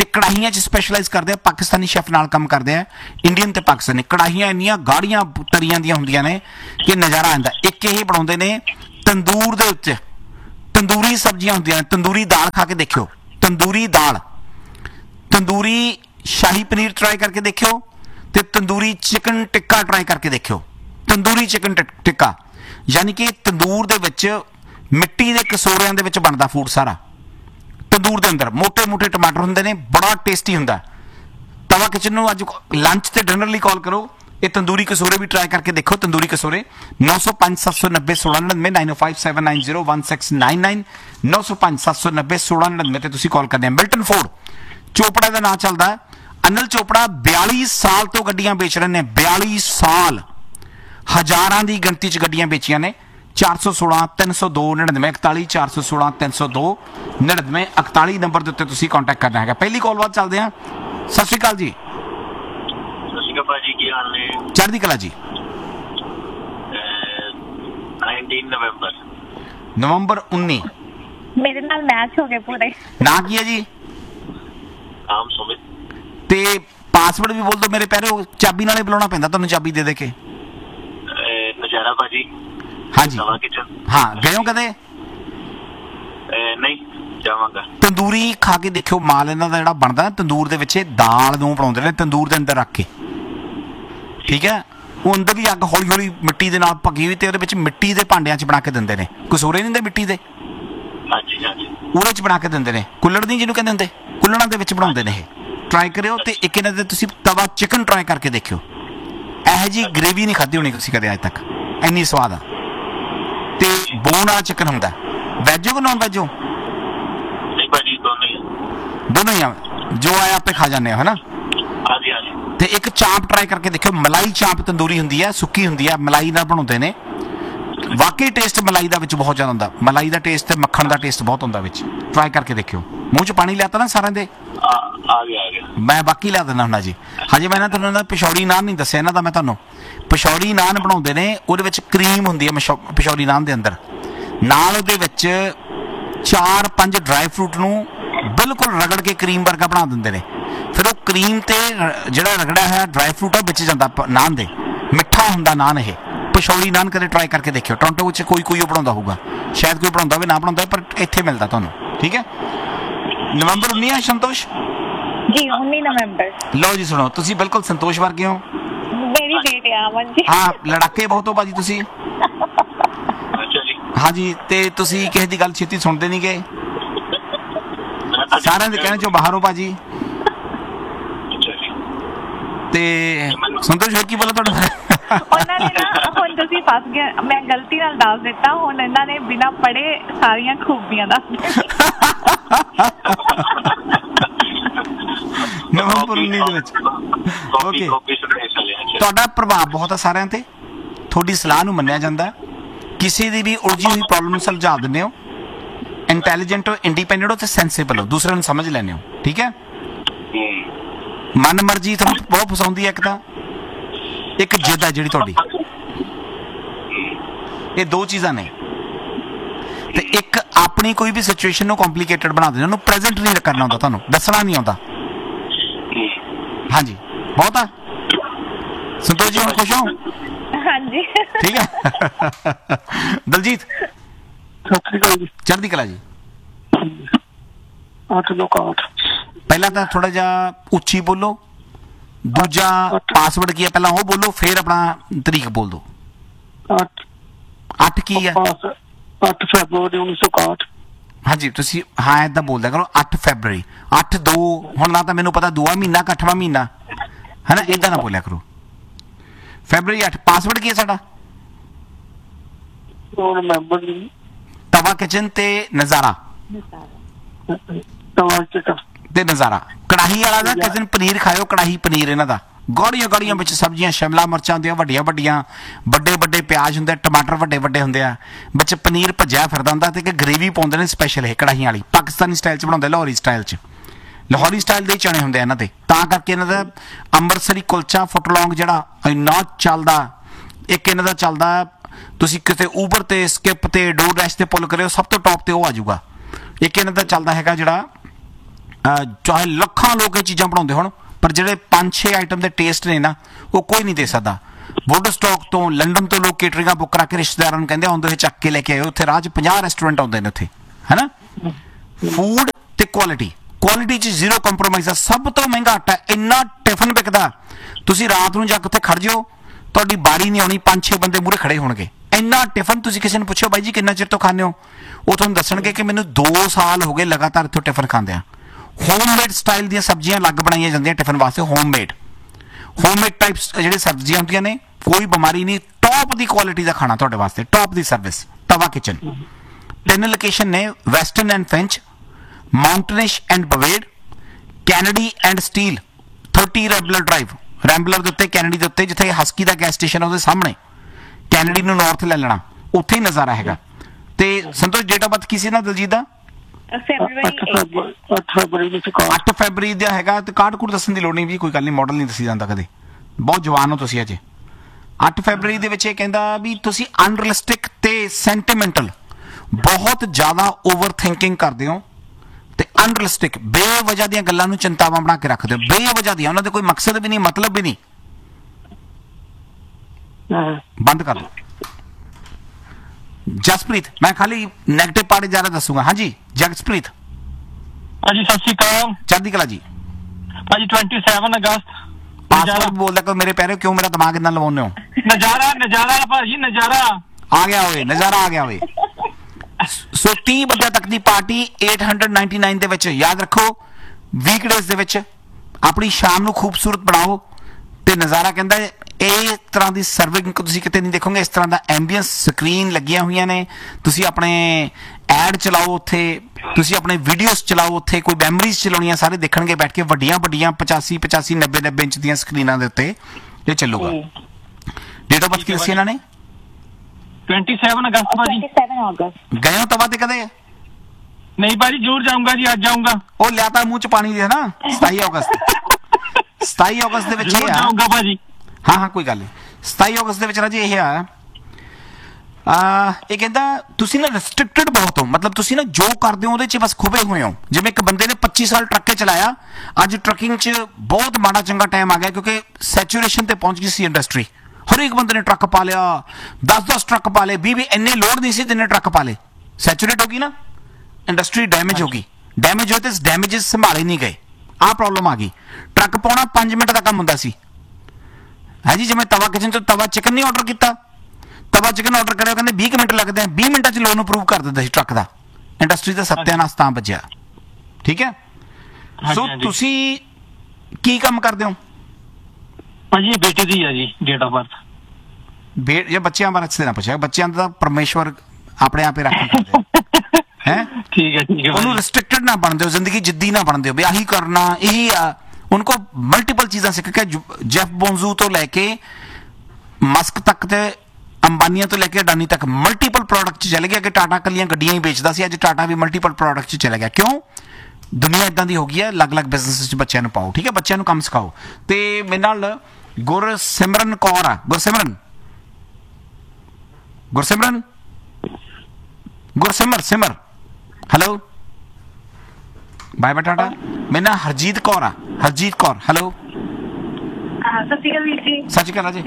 ਤੇ ਕੜਾਹੀਆਂ 'ਚ ਸਪੈਸ਼ਲਾਈਜ਼ ਕਰਦੇ ਆ, ਪਾਕਿਸਤਾਨੀ ਸ਼ੈਫ ਨਾਲ ਕੰਮ ਕਰਦੇ ਆ, ਇੰਡੀਅਨ ਤੇ ਪਾਕਿਸਤਾਨੀ। ਕੜਾਹੀਆਂ ਇੰਨੀਆਂ ਗਾੜੀਆਂ ਤਰੀਆਂ ਦੀਆਂ ਹੁੰਦੀਆਂ ਨੇ ਕਿ ਨਜ਼ਾਰਾ ਆਉਂਦਾ। ਇੱਕ ਇਹ ਬਣਾਉਂਦੇ ਨੇ ਤੰਦੂਰ ਦੇ ਉੱਤੇ, ਤੰਦੂਰੀ ਸਬਜ਼ੀਆਂ ਹੁੰਦੀਆਂ ਨੇ, ਤੰਦੂਰੀ ਦਾਲ ਖਾ ਕੇ ਦੇਖਿਓ, ਤੰਦੂਰੀ ਦਾਲ, ਤੰਦੂਰੀ ਸ਼ਾਹੀ ਪਨੀਰ ਟਰਾਈ ਕਰਕੇ ਦੇਖਿਓ, ਤੇ ਤੰਦੂਰੀ ਚਿਕਨ ਟਿੱਕਾ ਟਰਾਈ ਕਰਕੇ ਦੇਖਿਓ। ਤੰਦੂਰੀ ਚਿਕਨ ਟਿੱਕਾ ਯਾਨੀ ਕਿ ਤੰਦੂਰ ਦੇ ਵਿੱਚ ਮਿੱਟੀ ਦੇ ਕਸੋਰਿਆਂ ਦੇ ਵਿੱਚ ਬਣਦਾ ਫੂਡ ਸਾਰਾ, ਤੰਦੂਰ ਦੇ ਅੰਦਰ ਮੋਟੇ ਮੋਟੇ ਟਮਾਟਰ ਹੁੰਦੇ ਨੇ, ਬੜਾ ਟੇਸਟੀ ਹੁੰਦਾ। ਤਵਾ ਕਿਚਨ ਨੂੰ ਅੱਜ ਲੰਚ ਤੇ ਡਿਨਰ ਲਈ ਕਾਲ ਕਰੋ, ਇਹ ਤੰਦੂਰੀ ਕਸੋਰੇ ਵੀ ਟਰਾਈ ਕਰਕੇ ਦੇਖੋ। ਤੰਦੂਰੀ ਕਸੋਰੇ 905-790-1699 905-790-1699 905-790-1699 ਤੇ ਤੁਸੀਂ ਕਾਲ ਕਰਦੇ ਆ। ਮਿਲਟਨ ਫੋਰਡ ਚੋਪੜਾ ਦਾ ਨਾਂ ਚੱਲਦਾ। ਅਨਿਲ ਚੋਪੜਾ 42 ਸਾਲ ਤੋਂ ਗੱਡੀਆਂ ਵੇਚ ਰਹੇ ਨੇ, 42 ਸਾਲ, ਹਜ਼ਾਰਾਂ ਦੀ ਗਿਣਤੀ 'ਚ ਗੱਡੀਆਂ ਵੇਚੀਆਂ ਨੇ। 416-302-9941 416-302-9941 ਨੰਬਰ ਦੇ ਉੱਤੇ ਤੁਸੀਂ ਕੰਟੈਕਟ ਕਰਨਾ ਹੈਗਾ। ਪਹਿਲੀ ਕਾਲ ਬਾਅਦ ਚੱਲਦੇ ਹਾਂ। ਸਤਿ ਸ਼੍ਰੀ ਅਕਾਲ ਜੀ। ਸਤਿ ਸ਼੍ਰੀ ਅਕਾਲ ਭਾਜੀ, ਕੀ ਹਾਲ ਨੇ? ਚੜ੍ਹਦੀ ਕਲਾ ਜੀ। 19 ਨਵੰਬਰ 19 ਮੇਰੇ ਨਾਲ ਮੈਚ ਹੋ ਗਏ ਪੂਰੇ। ਨਾਂ ਕੀ ਹੈ ਜੀ? ਨਾਮ ਸੁਮਿਤ। ਤੇ ਪਾਸਵਰਡ ਵੀ ਬੋਲ ਦਿਓ ਮੇਰੇ ਪੈਰੇ, ਚਾਬੀ ਨਾਲੇ ਬੁਲਾਉਣਾ ਪੈਂਦਾ ਤੁਹਾਨੂੰ, ਚਾਬੀ ਦੇ ਦੇ ਕੇ। ਨਜ਼ਾਰਾ ਭਾਜੀ। ਹਾਂਜੀ ਤਵਾ ਕਿਚਨ। ਹਾਂ, ਗਏ ਹੋ ਕਦੇ? ਨਹੀਂ, ਜਾਵਾਂਗਾ। ਤੰਦੂਰੀ ਖਾ ਕੇ ਦੇਖਿਓ, ਮਾਲ ਇਹਨਾਂ ਦਾ ਜਿਹੜਾ ਬਣਦਾ ਤੰਦੂਰ ਦੇ ਵਿੱਚ, ਦਾਲ ਨੂੰ ਬਣਾਉਂਦੇ ਨੇ ਤੰਦੂਰ ਦੇ ਅੰਦਰ ਰੱਖ ਕੇ, ਠੀਕ ਹੈ। ਉਹ ਅੰਦਰ ਦੀ ਅੱਗ ਹੌਲੀ ਹੌਲੀ ਮਿੱਟੀ ਦੇ ਨਾਲ ਭੱਗੀ ਹੋਈ, ਤੇ ਉਹਦੇ ਵਿੱਚ ਮਿੱਟੀ ਦੇ ਭਾਂਡਿਆਂ 'ਚ ਬਣਾ ਕੇ ਦਿੰਦੇ ਨੇ। ਕਸੋਰੇ ਨਹੀਂ ਹੁੰਦੇ ਮਿੱਟੀ ਦੇ, ਹਾਂਜੀ ਹਾਂਜੀ। ਉਹਦੇ 'ਚ ਬਣਾ ਕੇ ਦਿੰਦੇ ਨੇ। ਕੁੱਲੜ ਨਹੀਂ ਜਿਹਨੂੰ ਕਹਿੰਦੇ ਹੁੰਦੇ, ਕੁੱਲੜਾਂ ਦੇ ਵਿੱਚ ਬਣਾਉਂਦੇ ਨੇ ਇਹ। ਟਰਾਈ ਕਰਿਓ। ਤੇ ਇੱਕ ਇਹਨਾਂ ਦੇ ਤੁਸੀਂ ਤਵਾ ਚਿਕਨ ਟਰਾਈ ਕਰਕੇ ਦੇਖਿਓ। ਇਹੋ ਜਿਹੀ ਗ੍ਰੇਵੀ ਨਹੀਂ ਖਾਧੀ ਹੋਣੀ ਤੁਸੀਂ ਕਦੇ ਅੱਜ ਤੱਕ, ਇੰਨੀ ਸਵਾਦ ਆ। ਤੇ ਬੋਨ ਵਾਲਾ ਚਿਕਨ ਹੁੰਦਾ। ਵੈਜ ਹੋ ਕਿ ਨੌਨ ਵੈਜ ਹੋ? ਨਹੀਂ ਭਾਜੀ, ਦੋਨੋਂ ਹੀ ਆ। ਦੋਨੋਂ ਹੀ ਆ, ਜੋ ਆਇਆ ਆਪੇ ਖਾ ਜਾਂਦੇ ਹੋ, ਹੈ ਨਾ। ਹਾਂਜੀ ਹਾਂਜੀ। ਤੇ ਇੱਕ ਚਾਂਪ ਟਰਾਈ ਕਰਕੇ ਦੇਖਿਓ, ਮਲਾਈ ਚਾਂਪ ਤੰਦੂਰੀ ਹੁੰਦੀ ਹੈ, ਸੁੱਕੀ ਹੁੰਦੀ ਹੈ, ਮਲਾਈ ਨਾਲ ਬਣਾਉਂਦੇ ਨੇ। ਵਾਕਈ ਟੇਸਟ ਮਲਾਈ ਦਾ ਵਿੱਚ ਬਹੁਤ ਜ਼ਿਆਦਾ ਹੁੰਦਾ, ਮਲਾਈ ਦਾ ਟੇਸਟ ਤੇ ਮੱਖਣ ਦਾ ਟੇਸਟ ਬਹੁਤ ਹੁੰਦਾ ਵਿੱਚ। ਟਰਾਈ ਕਰਕੇ ਦੇਖਿਓ। ਮੂੰਹ 'ਚ ਪਾਣੀ ਲਿਆਤਾ ਨਾ ਸਾਰਿਆਂ ਦੇ? ਆ ਗਿਆ ਮੈਂ ਬਾਕੀ ਲਿਆ ਦਿੰਦਾ ਹੁੰਦਾ ਜੀ। ਹਜੇ ਮੈਂ ਤੁਹਾਨੂੰ ਇਹਨਾਂ ਦਾ ਪਿਸ਼ੌਰੀ ਨਾਨ ਨਹੀਂ ਦੱਸਿਆ ਇਹਨਾਂ ਦਾ। ਮੈਂ ਤੁਹਾਨੂੰ ਪਿਸ਼ੌਰੀ ਨਾਨ ਬਣਾਉਂਦੇ ਨੇ, ਉਹਦੇ ਵਿੱਚ ਕਰੀਮ ਹੁੰਦੀ ਹੈ ਪਿਸ਼ੌਰੀ ਨਾਨ ਦੇ ਅੰਦਰ, ਨਾਲ ਉਹਦੇ ਵਿੱਚ 4-5 ਡਰਾਈ ਫਰੂਟ ਨੂੰ ਬਿਲਕੁਲ ਰਗੜ ਕੇ ਕਰੀਮ ਵਰਗਾ ਬਣਾ ਦਿੰਦੇ ਨੇ। ਫਿਰ ਉਹ ਕਰੀਮ ਤੇ ਜਿਹੜਾ ਰਗੜਿਆ ਹੋਇਆ ਡਰਾਈ ਫਰੂਟ ਆ ਵਿੱਚ ਜਾਂਦਾ ਨਾਨ ਦੇ। ਮਿੱਠਾ ਹੁੰਦਾ ਨਾਨ ਇਹ। ਪਿਸ਼ੌਰੀ ਨਾਨ ਕਦੇ ਟਰਾਈ ਕਰਕੇ ਦੇਖਿਓ। ਟੋਰਾਂਟੋ ਵਿੱਚ ਕੋਈ ਉਹ ਬਣਾਉਂਦਾ ਹੋਊਗਾ, ਸ਼ਾਇਦ ਕੋਈ ਬਣਾਉਂਦਾ ਹੋਵੇ, ਨਾ ਬਣਾਉਂਦਾ, ਪਰ ਇੱਥੇ ਮਿਲਦਾ ਤੁਹਾਨੂੰ, ਠੀਕ ਹੈ। ਨਵੰਬਰ 19 ਹੈ ਸੰਤੋਸ਼ ਜੀ, 19 ਨਵੰਬਰ। ਲਓ ਜੀ, ਸੁਣੋ, ਤੁਸੀਂ ਬਿਲਕੁਲ ਸੰਤੋਸ਼ ਵਰਗੇ ਹੋ। ਮੇਰੀ ਡੇਟ ਆ ਅਮਨ ਜੀ। ਹਾਂ, ਲੜਾਕੇ ਬਹੁਤ ਹੋ ਭਾਜੀ ਤੁਸੀਂ। ਅੱਛਾ ਜੀ। ਹਾਂਜੀ, ਤੇ ਤੁਸੀਂ ਕਿਸੇ ਦੀ ਗੱਲ ਛੇਤੀ ਸੁਣਦੇ ਨਹੀਂ ਗਏ, ਸਾਰਿਆਂ ਦੇ ਕਹਿਣੇ 'ਚੋਂ ਬਾਹਰ ਹੋ ਭਾਜੀ। ਅੱਛਾ ਜੀ। ਤੇ ਸੰਤੋਸ਼ ਹੋਰ ਕੀ ਬੋਲਾ ਤੁਹਾਡਾ? ਉਹਨਾਂ ਨੇ ਨਾ, ਹੁਣ ਤੁਸੀਂ ਫਸ ਗਏ, ਮੈਂ ਗਲਤੀ ਨਾਲ ਦੱਸ ਦਿੱਤਾ। ਹੁਣ ਇਹਨਾਂ ਨੇ ਬਿਨਾਂ ਪੜ੍ਹੇ ਸਾਰੀਆਂ ਖੂਬੀਆਂ ਦੱਸ ਨਵੰਬਰ 19 ਦੇ ਵਿੱਚ। ਓਕੇ, ਤੁਹਾਡਾ ਪ੍ਰਭਾਵ ਬਹੁਤ ਆ ਸਾਰਿਆਂ ਤੇ, ਤੁਹਾਡੀ ਸਲਾਹ ਨੂੰ ਮੰਨਿਆ ਜਾਂਦਾ। ਕਿਸੇ ਦੀ ਵੀ ਉਲਝੀ ਹੋਈ ਪ੍ਰੋਬਲਮ ਨੂੰ ਸੁਲਝਾ ਦਿੰਦੇ ਹੋ। ਇੰਟੈਲੀਜੈਂਟ ਹੋ, ਇੰਡੀਪੈਂਡੈਂਟ ਹੋ ਤੇ ਸੈਂਸਿਬਲ ਹੋ, ਦੂਸਰਿਆਂ ਨੂੰ ਸਮਝ ਲੈਂਦੇ ਹੋ, ਠੀਕ ਹੈ। ਮਨ ਮਰਜ਼ੀ ਤੁਹਾਨੂੰ ਬਹੁਤ ਪਸੰਦ ਹੈ। ਇੱਕ ਤਾਂ ਇੱਕ ਜਿੱਦ ਹੈ ਜਿਹੜੀ ਤੁਹਾਡੀ, ਇਹ ਦੋ ਚੀਜ਼ਾਂ ਨੇ। ਤੇ ਇੱਕ ਆਪਣੀ ਕੋਈ ਵੀ ਸਿਚੁਏਸ਼ਨ ਨੂੰ ਕੰਪਲਿਕੇਟਡ ਬਣਾ ਦਿੰਦੇ, ਉਹਨੂੰ ਪ੍ਰੈਜ਼ੈਂਟ ਨਹੀਂ ਕਰਨਾ ਹੁੰਦਾ, ਤੁਹਾਨੂੰ ਦੱਸਣਾ ਨਹੀਂ ਆਉਂਦਾ। ਹਾਂਜੀ, ਬਹੁਤ ਆ। ਸੰਤੋਸ਼ ਜੀ ਹੁਣ ਖੁਸ਼ ਹੋ? ਹਾਂਜੀ, ਠੀਕ ਹੈ। ਦਲਜੀਤ ਚੜ੍ਹਦੀ ਕਲਾ ਜੀ। 8 ਲੋਕ 8। ਪਹਿਲਾਂ ਤਾਂ ਥੋੜਾ ਜਿਹਾ ਉੱਚੀ ਬੋਲੋ, ਦੂਜਾ ਪਾਸਵਰਡ ਕੀ ਹੈ ਪਹਿਲਾਂ ਉਹ ਬੋਲੋ, ਫਿਰ ਆਪਣਾ ਤਰੀਕ ਬੋਲ ਦਿਓ। 8 ਕੀ ਹੈ? 8 ਫਰਵਰੀ 1961। ਹਾਂਜੀ, ਤੁਸੀਂ ਹਾਂ ਏਦਾਂ ਬੋਲਦਾ ਕਰੋ। 8 ਫੈਬਰਰੀ 8/2। ਹੁਣ ਨਾ ਤਾਂ ਮੈਨੂੰ ਪਤਾ 2ਵਾਂ ਮਹੀਨਾ ਕਿ 8ਵਾਂ ਮਹੀਨਾ ਹੈ ਨਾ, ਏਦਾਂ ਨਾ ਬੋਲਿਆ ਕਰੋ। ਫੈਬਰਰੀ 8। ਪਾਸਵਰਡ ਕੀ ਹੈ ਸਾਡਾ? ਤਵਾ ਕਿਚਨ ਤੇ ਨਜ਼ਾਰਾ ਤੇ ਨਜ਼ਾਰਾ। ਕੜਾਹੀ ਵਾਲਾ ਦਾ ਕਿਚਨ ਪਨੀਰ ਖਾਇਓ, ਕੜਾਹੀ ਪਨੀਰ ਇਹਨਾਂ ਦਾ। ਗਾੜੀਆਂ ਗਾੜੀਆਂ ਵਿੱਚ ਸਬਜ਼ੀਆਂ, ਸ਼ਿਮਲਾ ਮਿਰਚਾਂ ਹੁੰਦੀਆਂ ਵੱਡੀਆਂ ਵੱਡੀਆਂ, ਵੱਡੇ ਵੱਡੇ ਪਿਆਜ਼ ਹੁੰਦੇ, ਟਮਾਟਰ ਵੱਡੇ ਵੱਡੇ ਹੁੰਦੇ ਆ, ਵਿੱਚ ਪਨੀਰ ਭੱਜਿਆ ਫਿਰਦਾ ਹੁੰਦਾ, ਤੇ ਇੱਕ ਗ੍ਰੇਵੀ ਪਾਉਂਦੇ ਨੇ ਸਪੈਸ਼ਲ। ਇਹ ਕੜਾਹੀਆਂ ਵਾਲੀ ਪਾਕਿਸਤਾਨੀ ਸਟਾਈਲ 'ਚ ਬਣਾਉਂਦੇ, ਲਾਹੌਰੀ ਸਟਾਈਲ 'ਚ। ਲਾਹੌਰੀ ਸਟਾਈਲ ਦੇ ਚਣੇ ਹੁੰਦੇ ਆ ਇਹਨਾਂ ਦੇ, ਤਾਂ ਕਰਕੇ ਇਹਨਾਂ ਦਾ ਅੰਮ੍ਰਿਤਸਰੀ ਕੁਲਚਾ ਫੁੱਟਲੌਂਗ ਜਿਹੜਾ ਇੰਨਾ ਚੱਲਦਾ। ਇੱਕ ਇਹਨਾਂ ਦਾ ਚੱਲਦਾ, ਤੁਸੀਂ ਕਿਤੇ ਊਬਰ ਤੇ, ਸਕਿਪ ਤੇ, ਡੋਰ ਡੈਸ਼ ਤੇ ਪੁੱਲ ਕਰਿਓ, ਸਭ ਤੋਂ ਟੌਪ ਤੇ ਉਹ ਆ ਜਾਊਗਾ। ਇੱਕ ਇਹਨਾਂ ਦਾ ਚੱਲਦਾ ਹੈਗਾ ਜਿਹੜਾ ਚਾਹੇ ਲੱਖਾਂ ਲੋਕ ਇਹ ਚੀਜ਼ਾਂ ਬਣਾਉਂਦੇ ਹੋਣ, ਪਰ ਜਿਹੜੇ 5-6 ਆਈਟਮ ਦੇ ਟੇਸਟ ਨੇ ਨਾ ਉਹ ਕੋਈ ਨਹੀਂ ਦੇ ਸਕਦਾ। ਵੁੱਡਸਟਾਕ ਤੋਂ, ਲੰਡਨ ਤੋਂ ਲੋਕ ਕੇਟਰਿੰਗਾਂ ਬੁੱਕ ਕਰਾ ਕੇ ਰਿਸ਼ਤੇਦਾਰਾਂ ਨੂੰ ਕਹਿੰਦੇ ਆਉਂਦੇ ਹੋਏ ਚੱਕ ਕੇ ਲੈ ਕੇ ਆਏ। ਉੱਥੇ ਰਾਹ 'ਚ 50 ਰੈਸਟੋਰੈਂਟ ਆਉਂਦੇ ਨੇ ਉੱਥੇ, ਹੈ ਨਾ। ਫੂਡ ਤੇ ਕੁਆਲਿਟੀ 'ਚ ਜ਼ੀਰੋ ਕੰਪਰੋਮਾਈਜ਼ ਆ। ਸਭ ਤੋਂ ਮਹਿੰਗਾ ਆਟਾ, ਇੰਨਾ ਟਿਫਨ ਵਿਕਦਾ, ਤੁਸੀਂ ਰਾਤ ਨੂੰ ਜਾ ਕੇ ਉੱਥੇ ਖੜ ਜਾਓ, ਤੁਹਾਡੀ ਬਾਰੀ ਨਹੀਂ ਆਉਣੀ, 5-6 ਬੰਦੇ ਮੂਹਰੇ ਖੜੇ ਹੋਣਗੇ। ਇੰਨਾ ਟਿਫਨ, ਤੁਸੀਂ ਕਿਸੇ ਨੂੰ ਪੁੱਛੋ ਬਾਈ ਜੀ ਕਿੰਨਾ ਚਿਰ ਤੋਂ ਖਾਂਦੇ ਹੋ, ਉਹ ਤੁਹਾਨੂੰ ਦੱਸਣਗੇ ਕਿ ਮੈਨੂੰ 2 ਸਾਲ ਹੋ ਗਏ ਲਗਾਤਾਰ ਇੱਥੋਂ ਟਿਫਨ ਖਾਂਦੇ ਆ। ਹੋਮਮੇਡ ਸਟਾਈਲ ਦੀਆਂ ਸਬਜ਼ੀਆਂ ਅਲੱਗ ਬਣਾਈਆਂ ਜਾਂਦੀਆਂ ਟਿਫਨ ਵਾਸਤੇ। ਹੋਮਮੇਡ ਟਾਈਪਸ ਜਿਹੜੇ ਸਬਜ਼ੀਆਂ ਹੁੰਦੀਆਂ ਨੇ, ਕੋਈ ਬਿਮਾਰੀ ਨਹੀਂ, ਟੌਪ ਦੀ ਕੁਆਲਿਟੀ ਦਾ ਖਾਣਾ ਤੁਹਾਡੇ ਵਾਸਤੇ, ਟੌਪ ਦੀ ਸਰਵਿਸ। ਤਵਾ ਕਿਚਨ 3 ਲੋਕੇਸ਼ਨ ਨੇ, western and French, ਮਾਊਂਟਨਿਸ਼ and ਬਵੇਡ, Kennedy and steel, 30 ਰੈਂਬਲਰ drive, ਰੈਂਬਲਰ ਦੇ ਉੱਤੇ, ਕੈਨੇਡੀ ਦੇ ਉੱਤੇ, ਜਿੱਥੇ ਹਸਕੀ ਦਾ ਗੈਸ ਸਟੇਸ਼ਨ ਉਹਦੇ ਸਾਹਮਣੇ। ਕੈਨੇਡੀ ਨੂੰ ਨਾਰਥ ਲੈ ਲੈਣਾ, ਉੱਥੇ ਹੀ ਨਜ਼ਾਰਾ ਹੈਗਾ। ਤੇ ਸੰਤੋਸ਼, ਡੇਟ ਆਫ ਬਰਥ ਕੀ ਸੀ ਨਾ ਦਲਜੀਤ ਦਾ? 8 ਫਰਵਰੀ 1961। 8 ਫਰਵਰੀ ਦਾ ਹੈਗਾ। ਤੇ ਕਾਰਡ ਦੱਸਣ ਦੀ ਲੋੜ ਨਹੀਂ ਵੀ, ਕੋਈ ਗੱਲ ਨਹੀਂ, ਮਾਡਲ ਨਹੀਂ ਦੱਸੀ ਜਾਂਦਾ ਕਦੇ, ਬਹੁਤ ਜਵਾਨ ਹੋ ਤੁਸੀਂ ਅਜੇ। 8 ਫਰਵਰੀ ਦੇ ਵਿੱਚ ਇਹ ਕਹਿੰਦਾ ਵੀ ਤੁਸੀਂ ਅਨਰੀਅਲਿਸਟਿਕ ਤੇ ਸੈਂਟੀਮੈਂਟਲ, ਬਹੁਤ ਜ਼ਿਆਦਾ ਓਵਰ ਥਿੰਕਿੰਗ ਕਰਦੇ ਹੋ ਤੇ ਅਨਰੀਅਲਿਸਟਿਕ, ਬੇਵਜ੍ਹਾ ਦੀਆਂ ਗੱਲਾਂ ਨੂੰ ਚਿੰਤਾਵਾਂ ਬਣਾ ਕੇ ਰੱਖਦੇ ਹੋ, ਬੇਵਜ੍ਹਾ ਦੀਆਂ, ਉਹਨਾਂ ਦੇ ਕੋਈ ਮਕਸਦ ਵੀ ਨਹੀਂ, ਮਤਲਬ ਵੀ ਨਹੀਂ। ਬੰਦ ਕਰ ਦਿਓ। ਜਸਪ੍ਰੀਤ, ਮੈਂ ਖਾਲੀ ਨੈਗੇਟਿਵ ਪਾਰਟ ਜ਼ਿਆਦਾ ਦੱਸੂਗਾ। ਹਾਂਜੀ ਜਸਪ੍ਰੀਤ ਭਾਜੀ ਸਤਿ ਸ਼੍ਰੀ ਅਕਾਲ। ਚੜ੍ਹਦੀ ਕਲਾ ਜੀ। ਭਾਜੀ 27 ਅਗਸਤ ਪਾਸਵਰਡ ਬੋਲਦਾ ਕੋਈ ਮੇਰੇ ਪੈਰੇ, ਕਿਉਂ ਮੇਰਾ ਦਿਮਾਗ ਇੰਨਾ ਲਵਾਉਂਦੇ ਹੋ? ਨਜ਼ਾਰਾ ਭਾਜੀ, ਨਜ਼ਾਰਾ ਆ ਗਿਆ ਹੋਵੇ, ਨਜ਼ਾਰਾ ਆ ਗਿਆ ਹੋਵੇ। ਸੋ 30 ਬੰਦਿਆਂ ਤੱਕ ਦੀ ਪਾਰਟੀ 899 ਦੇ ਵਿੱਚ। ਯਾਦ ਰੱਖੋ, ਵੀਕਡੇਜ਼ ਦੇ ਵਿੱਚ ਆਪਣੀ ਸ਼ਾਮ ਨੂੰ ਖੂਬਸੂਰਤ ਬਣਾਓ ਤੇ ਨਜ਼ਾਰਾ। ਕਹਿੰਦਾ ਇਹ ਤਰ੍ਹਾਂ ਦੀ ਸਰਵਿੰਗ ਤੁਸੀਂ ਕਿਤੇ ਨਹੀਂ ਦੇਖੋਗੇ, ਇਸ ਤਰ੍ਹਾਂ ਦਾ ਐਂਬੀਐਂਸ, ਸਕਰੀਨ ਲੱਗੀਆਂ ਹੋਈਆਂ ਨੇ, ਤੁਸੀਂ ਆਪਣੇ ਐਡ ਚਲਾਓ ਉੱਥੇ, ਤੁਸੀਂ ਆਪਣੇ ਵੀਡੀਓਜ਼ ਚਲਾਓ ਉੱਥੇ, ਕੋਈ ਮੈਮਰੀਜ਼ ਚਲਾਉਣੀਆਂ, ਸਾਰੇ ਦੇਖਣਗੇ ਬੈਠ ਕੇ, ਵੱਡੀਆਂ 85 90 ਇੰਚ ਦੀਆਂ ਸਕਰੀਨਾਂ ਦੇ ਉੱਤੇ ਇਹ ਚੱਲੂਗਾ। ਡੇਟ ਆਫ ਬਰਥ ਕੀ ਦੱਸੀ ਇਹਨਾਂ ਨੇ? 27 ਅਗਸਤ ਭਾਜੀ। 27 ਅਗਸਤ। ਗਏ ਹੋ ਤਵਾ ਤੇ ਕਦੇ? ਨਹੀਂ ਭਾਜੀ, ਜ਼ਰੂਰ ਜਾਊਂਗਾ ਜੀ, ਅੱਜ ਜਾਊਂਗਾ। ਉਹ ਲਿਆ ਤਾਂ ਮੂੰਹ ਚ ਪਾਣੀ ਦੇ ਨਾ। 27 ਅਗਸਤ ਦੇ ਵਿੱਚ ਇਹ ਆ। ਜਾਊਂਗਾ ਭਾਜੀ। ਹਾਂ ਕੋਈ ਗੱਲ ਨਹੀਂ। 27 ਅਗਸਤ ਦੇ ਵਿੱਚ ਰਾਜੇ ਇਹ ਆ, ਇਹ ਕਹਿੰਦਾ ਤੁਸੀਂ ਨਾ ਰਿਸਟ੍ਰਿਕਟਡ ਬਹੁਤ ਹੋ, ਮਤਲਬ ਤੁਸੀਂ ਨਾ ਜੋ ਕਰਦੇ ਹੋ ਉਹਦੇ 'ਚ ਬਸ ਖੁਬੇ ਹੋਏ ਹੋ। ਜਿਵੇਂ ਇੱਕ ਬੰਦੇ ਨੇ 25 ਸਾਲ ਟਰੱਕ ਚਲਾਇਆ, ਅੱਜ ਟਰੱਕਿੰਗ 'ਚ ਬਹੁਤ ਮਾੜਾ ਚੰਗਾ ਟਾਈਮ ਆ ਗਿਆ, ਕਿਉਂਕਿ ਸੈਚੂਰੇਸ਼ਨ ਤੇ ਪਹੁੰਚ ਗਈ ਸੀ ਇੰਡਸਟਰੀ। ਹਰੇਕ ਬੰਦੇ ਨੇ ਟਰੱਕ ਪਾ ਲਿਆ, 10 ਟਰੱਕ ਪਾ ਲਏ, 20 ਇੰਨੇ ਲੋਡ ਨਹੀਂ ਸੀ ਜਿੰਨੇ ਟਰੱਕ ਪਾ ਲਏ। ਸੈਚੂਰੇਟ ਹੋ ਗਈ ਨਾ ਇੰਡਸਟਰੀ, ਡੈਮੇਜ ਹੋ ਗਈ। ਡੈਮੇਜ ਹੋਏ ਤੇ ਡੈਮੇਜਸ ਸੰਭਾਲੇ ਨਹੀਂ ਗਏ, ਆਹ ਪ੍ਰੋਬਲਮ ਆ ਗਈ। ਟਰੱਕ ਪਾਉਣਾ 5 ਮਿੰਟ ਦਾ ਕੰਮ ਹੁੰਦਾ ਸੀ, ਹੈ ਜੀ। ਜਿਵੇਂ ਤਵਾ ਕਿਚਨ ਤੋਂ ਤਵਾ ਚਿਕਨ ਨਹੀਂ ਆਰਡਰ ਕੀਤਾ, ਤਵਾ ਚਿਕਨ ਆਰਡਰ ਕਰਿਆ, ਕਹਿੰਦੇ 20 ਮਿੰਟ ਲੱਗਦੇ ਆ, 20 ਮਿੰਟਾਂ 'ਚ ਲੋਨ ਅਪਰੂਵ ਕਰ ਦਿੰਦਾ ਸੀ ਟਰੱਕ ਦਾ। ਇੰਡਸਟਰੀ ਦਾ ਸੱਤਿਆਨਾਸ਼ ਤਾਂ ਵੱਜਿਆ। ਠੀਕ ਹੈ। ਸੋ ਤੁਸੀਂ ਕੀ ਕੰਮ ਕਰਦੇ ਹੋ ਭਾਜੀ? ਬੇਟੇ ਦੀ ਆ ਜੀ ਡੇਟ ਆਫ ਬਰਥ। ਜੇ ਬੱਚਿਆਂ ਬਾਰੇ ਨਾ ਪੁੱਛਿਆ, ਬੱਚਿਆਂ ਦਾ ਪਰਮੇਸ਼ਵਰ ਆਪਣੇ ਆਪੇ ਰੱਖ ਕਰਦੇ ਹੈ। ਠੀਕ ਹੈ। ਉਹਨੂੰ ਰਿਸਟ੍ਰਿਕਟਡ ਨਾ ਬਣਦੇ ਹੋ, ਜ਼ਿੰਦਗੀ ਜਿੱਦੀ ਨਾ ਬਣਦੇ ਹੋ ਵੀ ਆਹੀ ਕਰਨਾ ਇਹੀ ਆ। उनको मल्टीपल चीज़ां सीख के, जेफ बोंजू तो लैके मस्क तक ते अंबानिया तो लैके अडानी तक मल्टीपल प्रोडक्ट चले गया। कि टाटा कलियां गड्डियां ही बेचता सी, अज टाटा भी मल्टीपल प्रोडक्ट चले गया। क्यों? दुनिया इदां दी हो गई है, अलग अलग बिजनेस बच्चों को पाओ। ठीक है, बच्चों को काम सिखाओ। तो मेरे नाल गुरसिमरन कौर आ। Gursimar hello bye bye Tata. मेरा नाम हरजीत कौर आ। हेलो सत श्री अकाल वीर जी। सत श्री अकाल जी।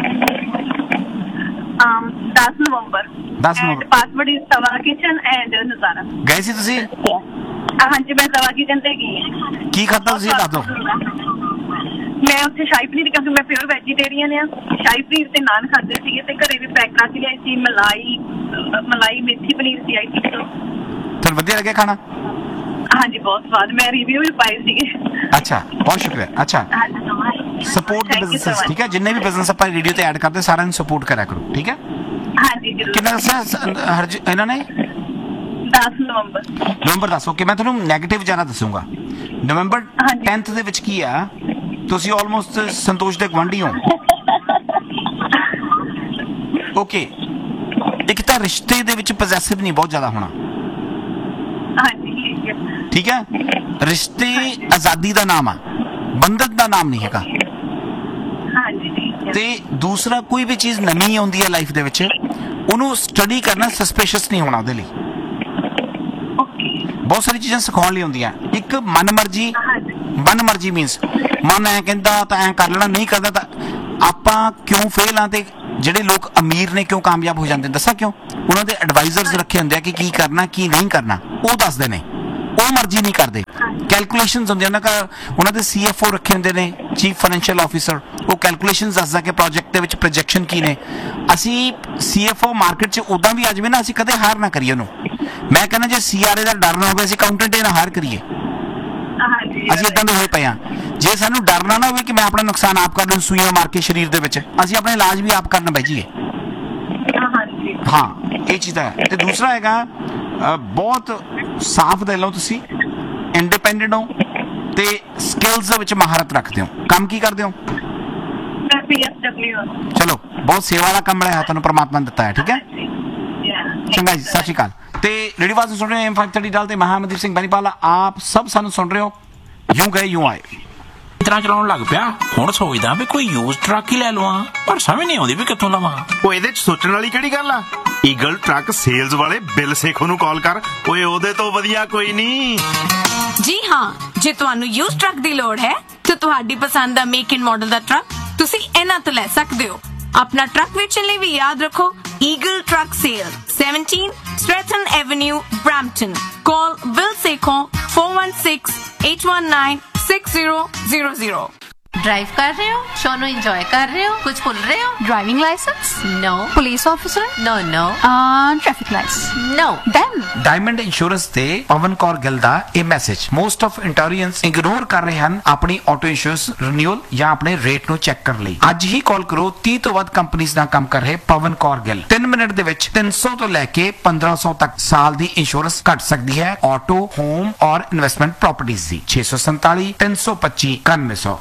10 नवंबर। Password is Tawa kitchen and नजारा। गए सी तुसी? हाँ जी, मैं तवा किचन ते गई। की खाता तुसी दस दो? मैं उत्थे शाही पनीर, क्योंकि मैं प्योर वेजीटेरियन आ, शाही पनीर ते नान खाते सीगे ते घरे भी पैक करा के लियाई सी। मलाई मेथी पनीर सी आई थी। तो वधिया लगे खाना? हाँ जी, बहुत स्वाद। मैं रिव्यू भी पाए सीगे। अच्छा, बहुत शुक्रिया। अच्छा, सपोर्ट द बिजनेस। ठीक है, जिन्ने भी बिजनेस आप रेडियो ते ऐड करते सारे सपोर्ट करा करो। ठीक है। हाँ जी जरूर। कितना दसा इन्होंने? 10 नवंबर 10। ओके, मैं तुहानू नेगेटिव ज्यादा दसूंगा। नवंबर 10 ਦੇ ਵਿੱਚ ਕੀ ਆ, ਤੁਸੀਂ ਆਲਮੋਸਟ ਸੰਤੋਸ਼ ਦੇ ਗਵਾਂਢੀ ਹੋ। ਓਕੇ, ਇੱਕ ਤਾਂ ਰਿਸ਼ਤੇ ਦੇ ਵਿੱਚ ਪੋਜੈਸਿਵ ਨਹੀਂ ਬਹੁਤ ਜ਼ਿਆਦਾ ਹੋਣਾ। ठीक है, रिश्ते आजादी का नाम आ, बंधन का नाम नहीं हैगा। ते दूसरा कोई भी चीज़ नवी आउंदी है लाइफ दे विच, उन्होंने स्टडी करना सस्पिशियस नहीं होना। ਬਹੁਤ ਸਾਰੀ ਚੀਜ਼ਾਂ ਸਿਖਾਉਣ ਲਈ ਹੁੰਦੀਆਂ। ਇੱਕ ਮਨਮਰਜ਼ੀ ਮੀਨਸ ਮਨ ਐ ਕਹਿੰਦਾ ਤਾਂ ਐ ਕਰ ਲੈਣਾ, ਨਹੀਂ ਕਰਦਾ ਤਾਂ ਆਪਾਂ ਕਿਉਂ ਫੇਲ ਆ, ਤੇ ਜਿਹੜੇ ਲੋਕ ਅਮੀਰ ਨੇ ਕਿਉਂ ਕਾਮਯਾਬ ਹੋ ਜਾਂਦੇ ਦੱਸਾਂ ਕਿਉਂ? ਉਹਨਾਂ ਦੇ ਐਡਵਾਈਜ਼ਰਸ ਰੱਖੇ ਹੁੰਦੇ ਆ ਕਿ ਕੀ ਕਰਨਾ ਕੀ ਨਹੀਂ ਕਰਨਾ, ਉਹ ਦੱਸਦੇ ਨੇ, ਉਹ ਮਰਜ਼ੀ ਨਹੀਂ ਕਰਦੇ। ਕੈਲਕੂਲੇਸ਼ਨਸ ਹੁੰਦੀਆਂ ਉਹਨਾਂ ਦੇ CFO ਰੱਖੇ ਹੁੰਦੇ ਨੇ, ਚੀਫ ਫਾਈਨੈਂਸ਼ੀਅਲ ਆਫਿਸਰ, ਉਹ ਕੈਲਕੂਲੇਸ਼ਨਸ ਦੱਸਦਾ ਕਿ ਪ੍ਰੋਜੈਕਟ ਦੇ ਵਿੱਚ ਪ੍ਰੋਜੈਕਸ਼ਨ ਕੀ ਨੇ। ਅਸੀਂ CFO ਮਾਰਕੀਟ 'ਚ ਉੱਦਾਂ ਵੀ ਆ ਜਾਵੇ ਨਾ, ਅਸੀਂ ਕਦੇ ਹਾਰ ਨਾ ਕਰੀਏ ਉਹਨੂੰ। ਮੈਂ ਕਹਿੰਦਾ ਜੇ CRA ਦਾ ਡਰ ਨਾ ਹੋਵੇ, ਅਸੀਂ ਅਕਾਊਂਟੈਂਟ ਨਾ ਹਾਰ ਕਰੀਏ। ਅਸੀਂ ਇਦਾਂ ਦੇ ਹੋਏ ਪਏ ਹਾਂ। ਜੇ ਸਾਨੂੰ ਡਰਨਾ ਨਾ ਹੋਵੇ ਕਿ ਮੈਂ ਆਪਣਾ ਨੁਕਸਾਨ ਆਪ ਕਰ ਲਵਾਂ, ਸੂਈਆਂ ਮਾਰ ਕੇ ਸਰੀਰ ਦੇ ਵਿੱਚ, ਅਸੀਂ ਆਪਣਾ ਇਲਾਜ ਵੀ ਆਪ ਕਰਨ ਬਹਿ ਜਾਈਏ। ਹਾਂ, ਇਹ ਚੀਜ਼ ਹੈ। ਤੇ ਦੂਸਰਾ ਹੈਗਾ ਬਹੁਤ ਸਾਫ਼ ਦਿਲ ਹੋ ਤੁਸੀਂ, ਇੰਡੀਪੈਂਡੈਂਟ ਹੋ ਤੇ ਸਕਿੱਲਸ ਦੇ ਵਿੱਚ ਮਹਾਰਤ ਰੱਖਦੇ ਹੋ। ਕੰਮ ਕੀ ਕਰਦੇ ਹੋ? ਚਲੋ, ਬਹੁਤ ਸੇਵਾ ਵਾਲਾ ਕੰਮ ਹੈ ਤੁਹਾਨੂੰ ਪਰਮਾਤਮਾ ਨੇ ਦਿੱਤਾ ਹੈ। ਠੀਕ ਹੈ, ਚੰਗਾ ਜੀ, ਸਤਿ ਸ਼੍ਰੀ ਅਕਾਲ। ਤੇ ਰੇਡੀ ਆਵਾਜ਼ ਸੁਣ ਰਹੇ ਹੋ M530 ਡਾਲ ਤੇ ਮਹਾਮਨਦੀਪ ਸਿੰਘ ਬੈਨੀਪਾਲ, ਆਪ ਸਭ ਸਾਨੂੰ ਸੁਣ ਰਹੇ ਹੋ। ਯੂੰ ਗਏ ਯੂੰ ਆਏ ਇਤਨਾ ਚਲਾਉਣ ਲੱਗ ਪਿਆ, ਹੁਣ ਸੋਚਦਾ ਵੀ ਕੋਈ ਯੂਜ਼ ਟਰੱਕ ਹੀ ਲੈ ਲਵਾਂ, ਪਰ ਸਮਝ ਨਹੀਂ ਆਉਂਦੀ ਵੀ ਕਿੱਥੋਂ ਲਵਾਂ। ਉਹ ਇਹਦੇ ਚ ਸੋਚਣ ਵਾਲੀ ਕਿਹੜੀ ਗੱਲ ਆ? ਈਗਲ ਟਰੱਕ ਸੇਲਜ਼ ਵਾਲੇ ਬਿਲ ਸੇਖੋ ਨੂੰ ਕਾਲ ਕਰ, ਓਏ ਉਹਦੇ ਤੋਂ ਵਧੀਆ ਕੋਈ ਨਹੀਂ। ਜੀ ਹਾਂ, ਜੇ ਤੁਹਾਨੂੰ ਯੂਜ਼ ਟਰੱਕ ਦੀ ਲੋੜ ਹੈ ਤਾਂ ਤੁਹਾਡੀ ਪਸੰਦ ਦਾ make and model the truck ਤੁਸੀਂ ਇਹਨਾਂ ਤੋਂ ਲੈ ਸਕਦੇ ਹੋ। ਆਪਣਾ ਟਰੱਕ ਵੇਚਣ ਲਈ ਵੀ ਯਾਦ ਰੱਖੋ eagle truck sale, 17 Stratton Avenue, Brampton. Call Will Sekho 416-819-6000. Drive कर रहे हो, शो नो एंजॉय कर रहे हो, कुछ भूल रहे हो? Driving licence? No. Police officer? No, no. Traffic lights? No. Then? Diamond insurance ਤੇ ਪਵਨ ਕੌਰ ਗਿੱਲ ਦਾ ਇਹ ਮੈਸੇਜ, ਮੋਸਟ ਆਫ ਇੰਟੋਰੀਅੰਸ ਇਗਨੋਰ ਕਰ ਰਹੇ ਹਨ ਆਪਣੀ ਆਟੋ ਇੰਸ਼ੋਰੈਂਸ ਰੀਨਿਊਅਲ ਜਾਂ ਆਪਣੇ ਰੇਟ ਨੂੰ ਚੈੱਕ ਕਰਨ ਲਈ। ਅੱਜ ਹੀ ਕਾਲ ਕਰੋ 30 ਤੋਂ ਵੱਧ ਕੰਪਨੀਆਂ ਨਾਲ ਕੰਮ ਕਰ ਰਹੇ ਪਵਨ ਕੌਰ ਗਿੱਲ। 3 ਮਿੰਟ ਦੇ ਵਿੱਚ 300 ਤੋਂ ਲੈ ਕੇ 1500 ਤੱਕ ਸਾਲ ਦੀ ਇੰਸ਼ੋਰੈਂਸ ਘੱਟ ਸਕਦੀ ਹੈ ਆਟੋ, ਹੋਮ ਔਰ investment properties the. 647 325 9100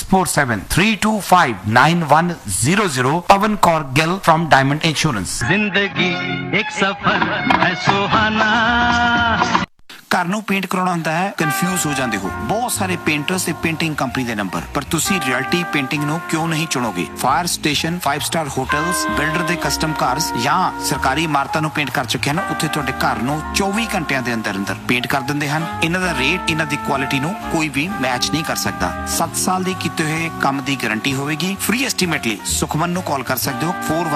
647-325-9100 Pawan Kaur Gill from diamond insurance. जिंदगी एक सफर है सुहाना। घर ਨੂੰ ਪੇਂਟ ਕਰਾਉਣਾ ਹੁੰਦਾ ਹੈ, ਕਨਫਿਊਜ਼ ਹੋ ਜਾਂਦੇ ਹੋ। ਬਹੁਤ ਸਾਰੇ ਪੇਂਟਰਸ ਤੇ ਪੇਂਟਿੰਗ ਕੰਪਨੀ ਦੇ ਨੰਬਰ, ਪਰ ਤੁਸੀਂ ਰਿਐਲਿਟੀ ਪੇਂਟਿੰਗ ਨੂੰ ਕਿਉਂ ਨਹੀਂ ਚੁਣੋਗੇ? Fire station, 5 star hotels, builder ਦੇ ਕਸਟਮ ਕਾਰਸ ਜਾਂ ਸਰਕਾਰੀ ਇਮਾਰਤਾਂ ਨੂੰ ਪੇਂਟ ਕਰ ਚੁੱਕੇ ਹਨ। ਉੱਥੇ ਤੁਹਾਡੇ ਘਰ ਨੂੰ 24 ਘੰਟਿਆਂ ਦੇ ਅੰਦਰ ਅੰਦਰ ਪੇਂਟ ਕਰ ਦਿੰਦੇ ਹਨ। ਇਹਨਾਂ ਦਾ ਰੇਟ, ਇਹਨਾਂ ਦੀ ਕੁਆਲਿਟੀ ਨੂੰ ਕੋਈ ਵੀ ਮੈਚ ਨਹੀਂ ਕਰ ਸਕਦਾ। 7 ਸਾਲ ਦੀ ਕੀਤੇ ਹੋਏ ਕੰਮ ਦੀ ਗਾਰੰਟੀ ਹੋਵੇਗੀ। ਫ੍ਰੀ ਐਸਟੀਮੇਟ ਲਈ ਸੁਖਮਨ ਨੂੰ ਕਾਲ ਕਰ ਸਕਦੇ ਹੋ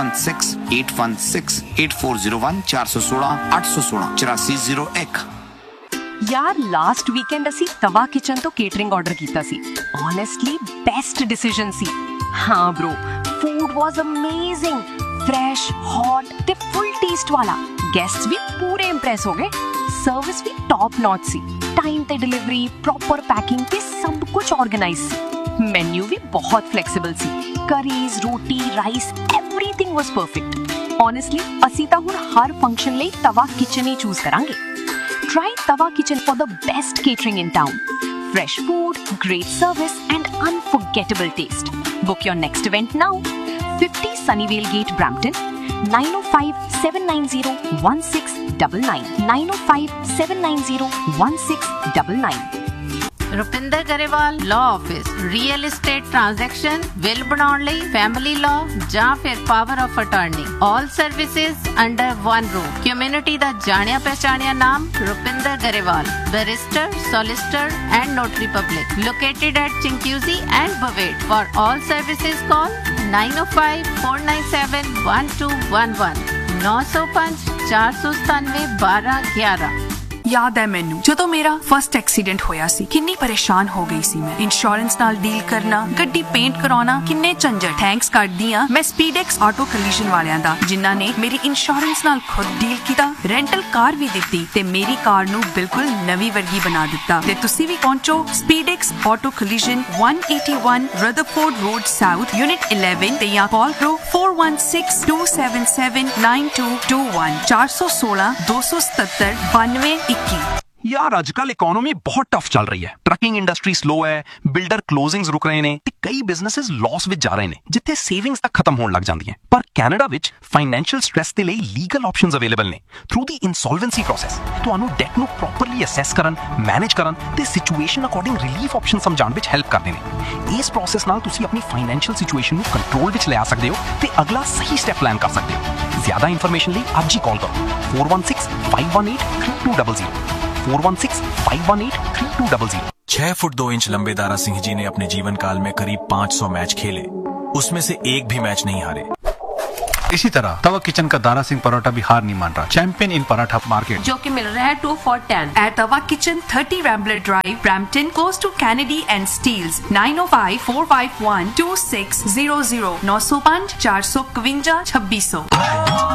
416-816-8401 416 816 8401। यार लास्ट वीकेंड असी तवा किचन तो केटरिंग ऑर्डर कीता सी। ऑनेस्टली बेस्ट डिसीजन सी। हाँ bro, food was amazing, fresh, hot ते फुल टेस्ट वाला। गेस्ट्स भी पूरे इंप्रेस हो गए। सर्विस भी टॉप नॉच सी। टाइम ते डिलीवरी, प्रॉपर पैकिंग ते सब कुछ ऑर्गेनाइज सी। मेन्यू भी बहुत flexible C. Curries, roti, rice, everything was perfect. Honestly असी तां हुण हर फंक्शन लई तवा किचन ही चूज करांगे। Try Tawa Kitchen for the best catering in town. Fresh food, great service and unforgettable taste. Book your next event now. 50 Sunnyvale Gate, Brampton. 905-790-1699. 905-790-1699. Rupinder Grewal law office, real estate transaction, will बनाउण लई, family law ਜਾਂ ਫਿਰ power of attorney, all services under one roof. Community ਦਾ ਜਾਣਿਆ ਪਹਿਚਾਣਿਆ ਨਾਮ Rupinder Grewal, barrister, solicitor and notary public, located at ਚਿੰਕਿਊਜ਼ੀ and ਬਵੇਟ। For all services ਕਾਲ 905-497-1211 905 497 1211। याद है मैनू ਜਦੋਂ ਮੇਰਾ ਫਸਟ ਐਕਸੀਡੈਂਟ ਹੋਇਆ ਸੀ, ਕਿੰਨੀ ਪਰੇਸ਼ਾਨ ਹੋ ਗਈ ਸੀ ਮੈਂ। ਇੰਸ਼ੋਰੈਂਸ ਨਾਲ ਡੀਲ ਕਰਨਾ, ਗੱਡੀ ਪੇਂਟ ਕਰਾਉਣਾ, ਕਿੰਨੇ ਝੰਜਟ। ਥੈਂਕਸ ਕਰਦੀ ਆ ਮੈਂ ਸਪੀਡੈਕਸ ਆਟੋ ਕਲੀਸ਼ਨ ਵਾਲਿਆਂ ਦਾ, ਜਿਨ੍ਹਾਂ ਨੇ ਮੇਰੀ ਇੰਸ਼ੋਰੈਂਸ ਨਾਲ ਖੁਦ ਡੀਲ ਕੀਤਾ, ਰੈਂਟਲ ਕਾਰ ਵੀ ਦਿੱਤੀ ਤੇ ਮੇਰੀ ਕਾਰ ਨੂੰ ਬਿਲਕੁਲ ਨਵੀਂ ਵਰਗੀ ਬਣਾ ਦਿੱਤਾ। ਤੇ ਤੁਸੀਂ ਵੀ ਪਹੁੰਚੋ ਸਪੀਡੈਕਸ auto ਕਲੀਸ਼ਨ, 181 Rutherford road south, unit 11 ਤੇ ਜਾਂ ਕਾਲ ਕਰੋ 416-277-9221 416 277 9221। यार आजकल इकोनॉमी बहुत टफ चल रही है। ट्रकिंग इंडस्ट्री स्लो है, बिल्डर क्लोजिंग्स रुक रहे ने ते कई बिजनेसेस लॉस विच जा रहे ने, जिथे सेविंग्स तक खत्म होने लग जांदियां। पर कैनेडा विच फाइनेंशियल स्ट्रेस दे लई लीगल ऑप्शंस अवेलेबल ने। थ्रू दी इंसॉल्वेंसी प्रोसेस तुहानू डेट नू प्रॉपरली असैस करन, मैनेज करन ते situation according relief option समझाण which help करदे ने। इस प्रोसेस नाल तुसी अपनी फाइनेंशियल सिचुएशन नू कंट्रोल विच ले आ सकदे हो ते अगला सही स्टेप प्लान कर सकदे हो। ज्यादा इंफॉर्मेशन लई अज ही कॉल करो 416-518-3200 416-518-3200। 6 फुट 2 इंच लंबे दारा सिंह जी ने अपने जीवन काल में करीब 500 मैच खेले, उसमें से एक भी मैच नहीं हारे। इसी तरह तवा किचन का दारा सिंह पराठा भी हार नहीं मान रहा, चैंपियन इन पराठा मार्केट, जो कि मिल रहा है 2 for 10 at Tava Kitchen, 30 Rambler Drive, Brampton, close to Kennedy and Steeles. 905-451-2600 905 452 2600।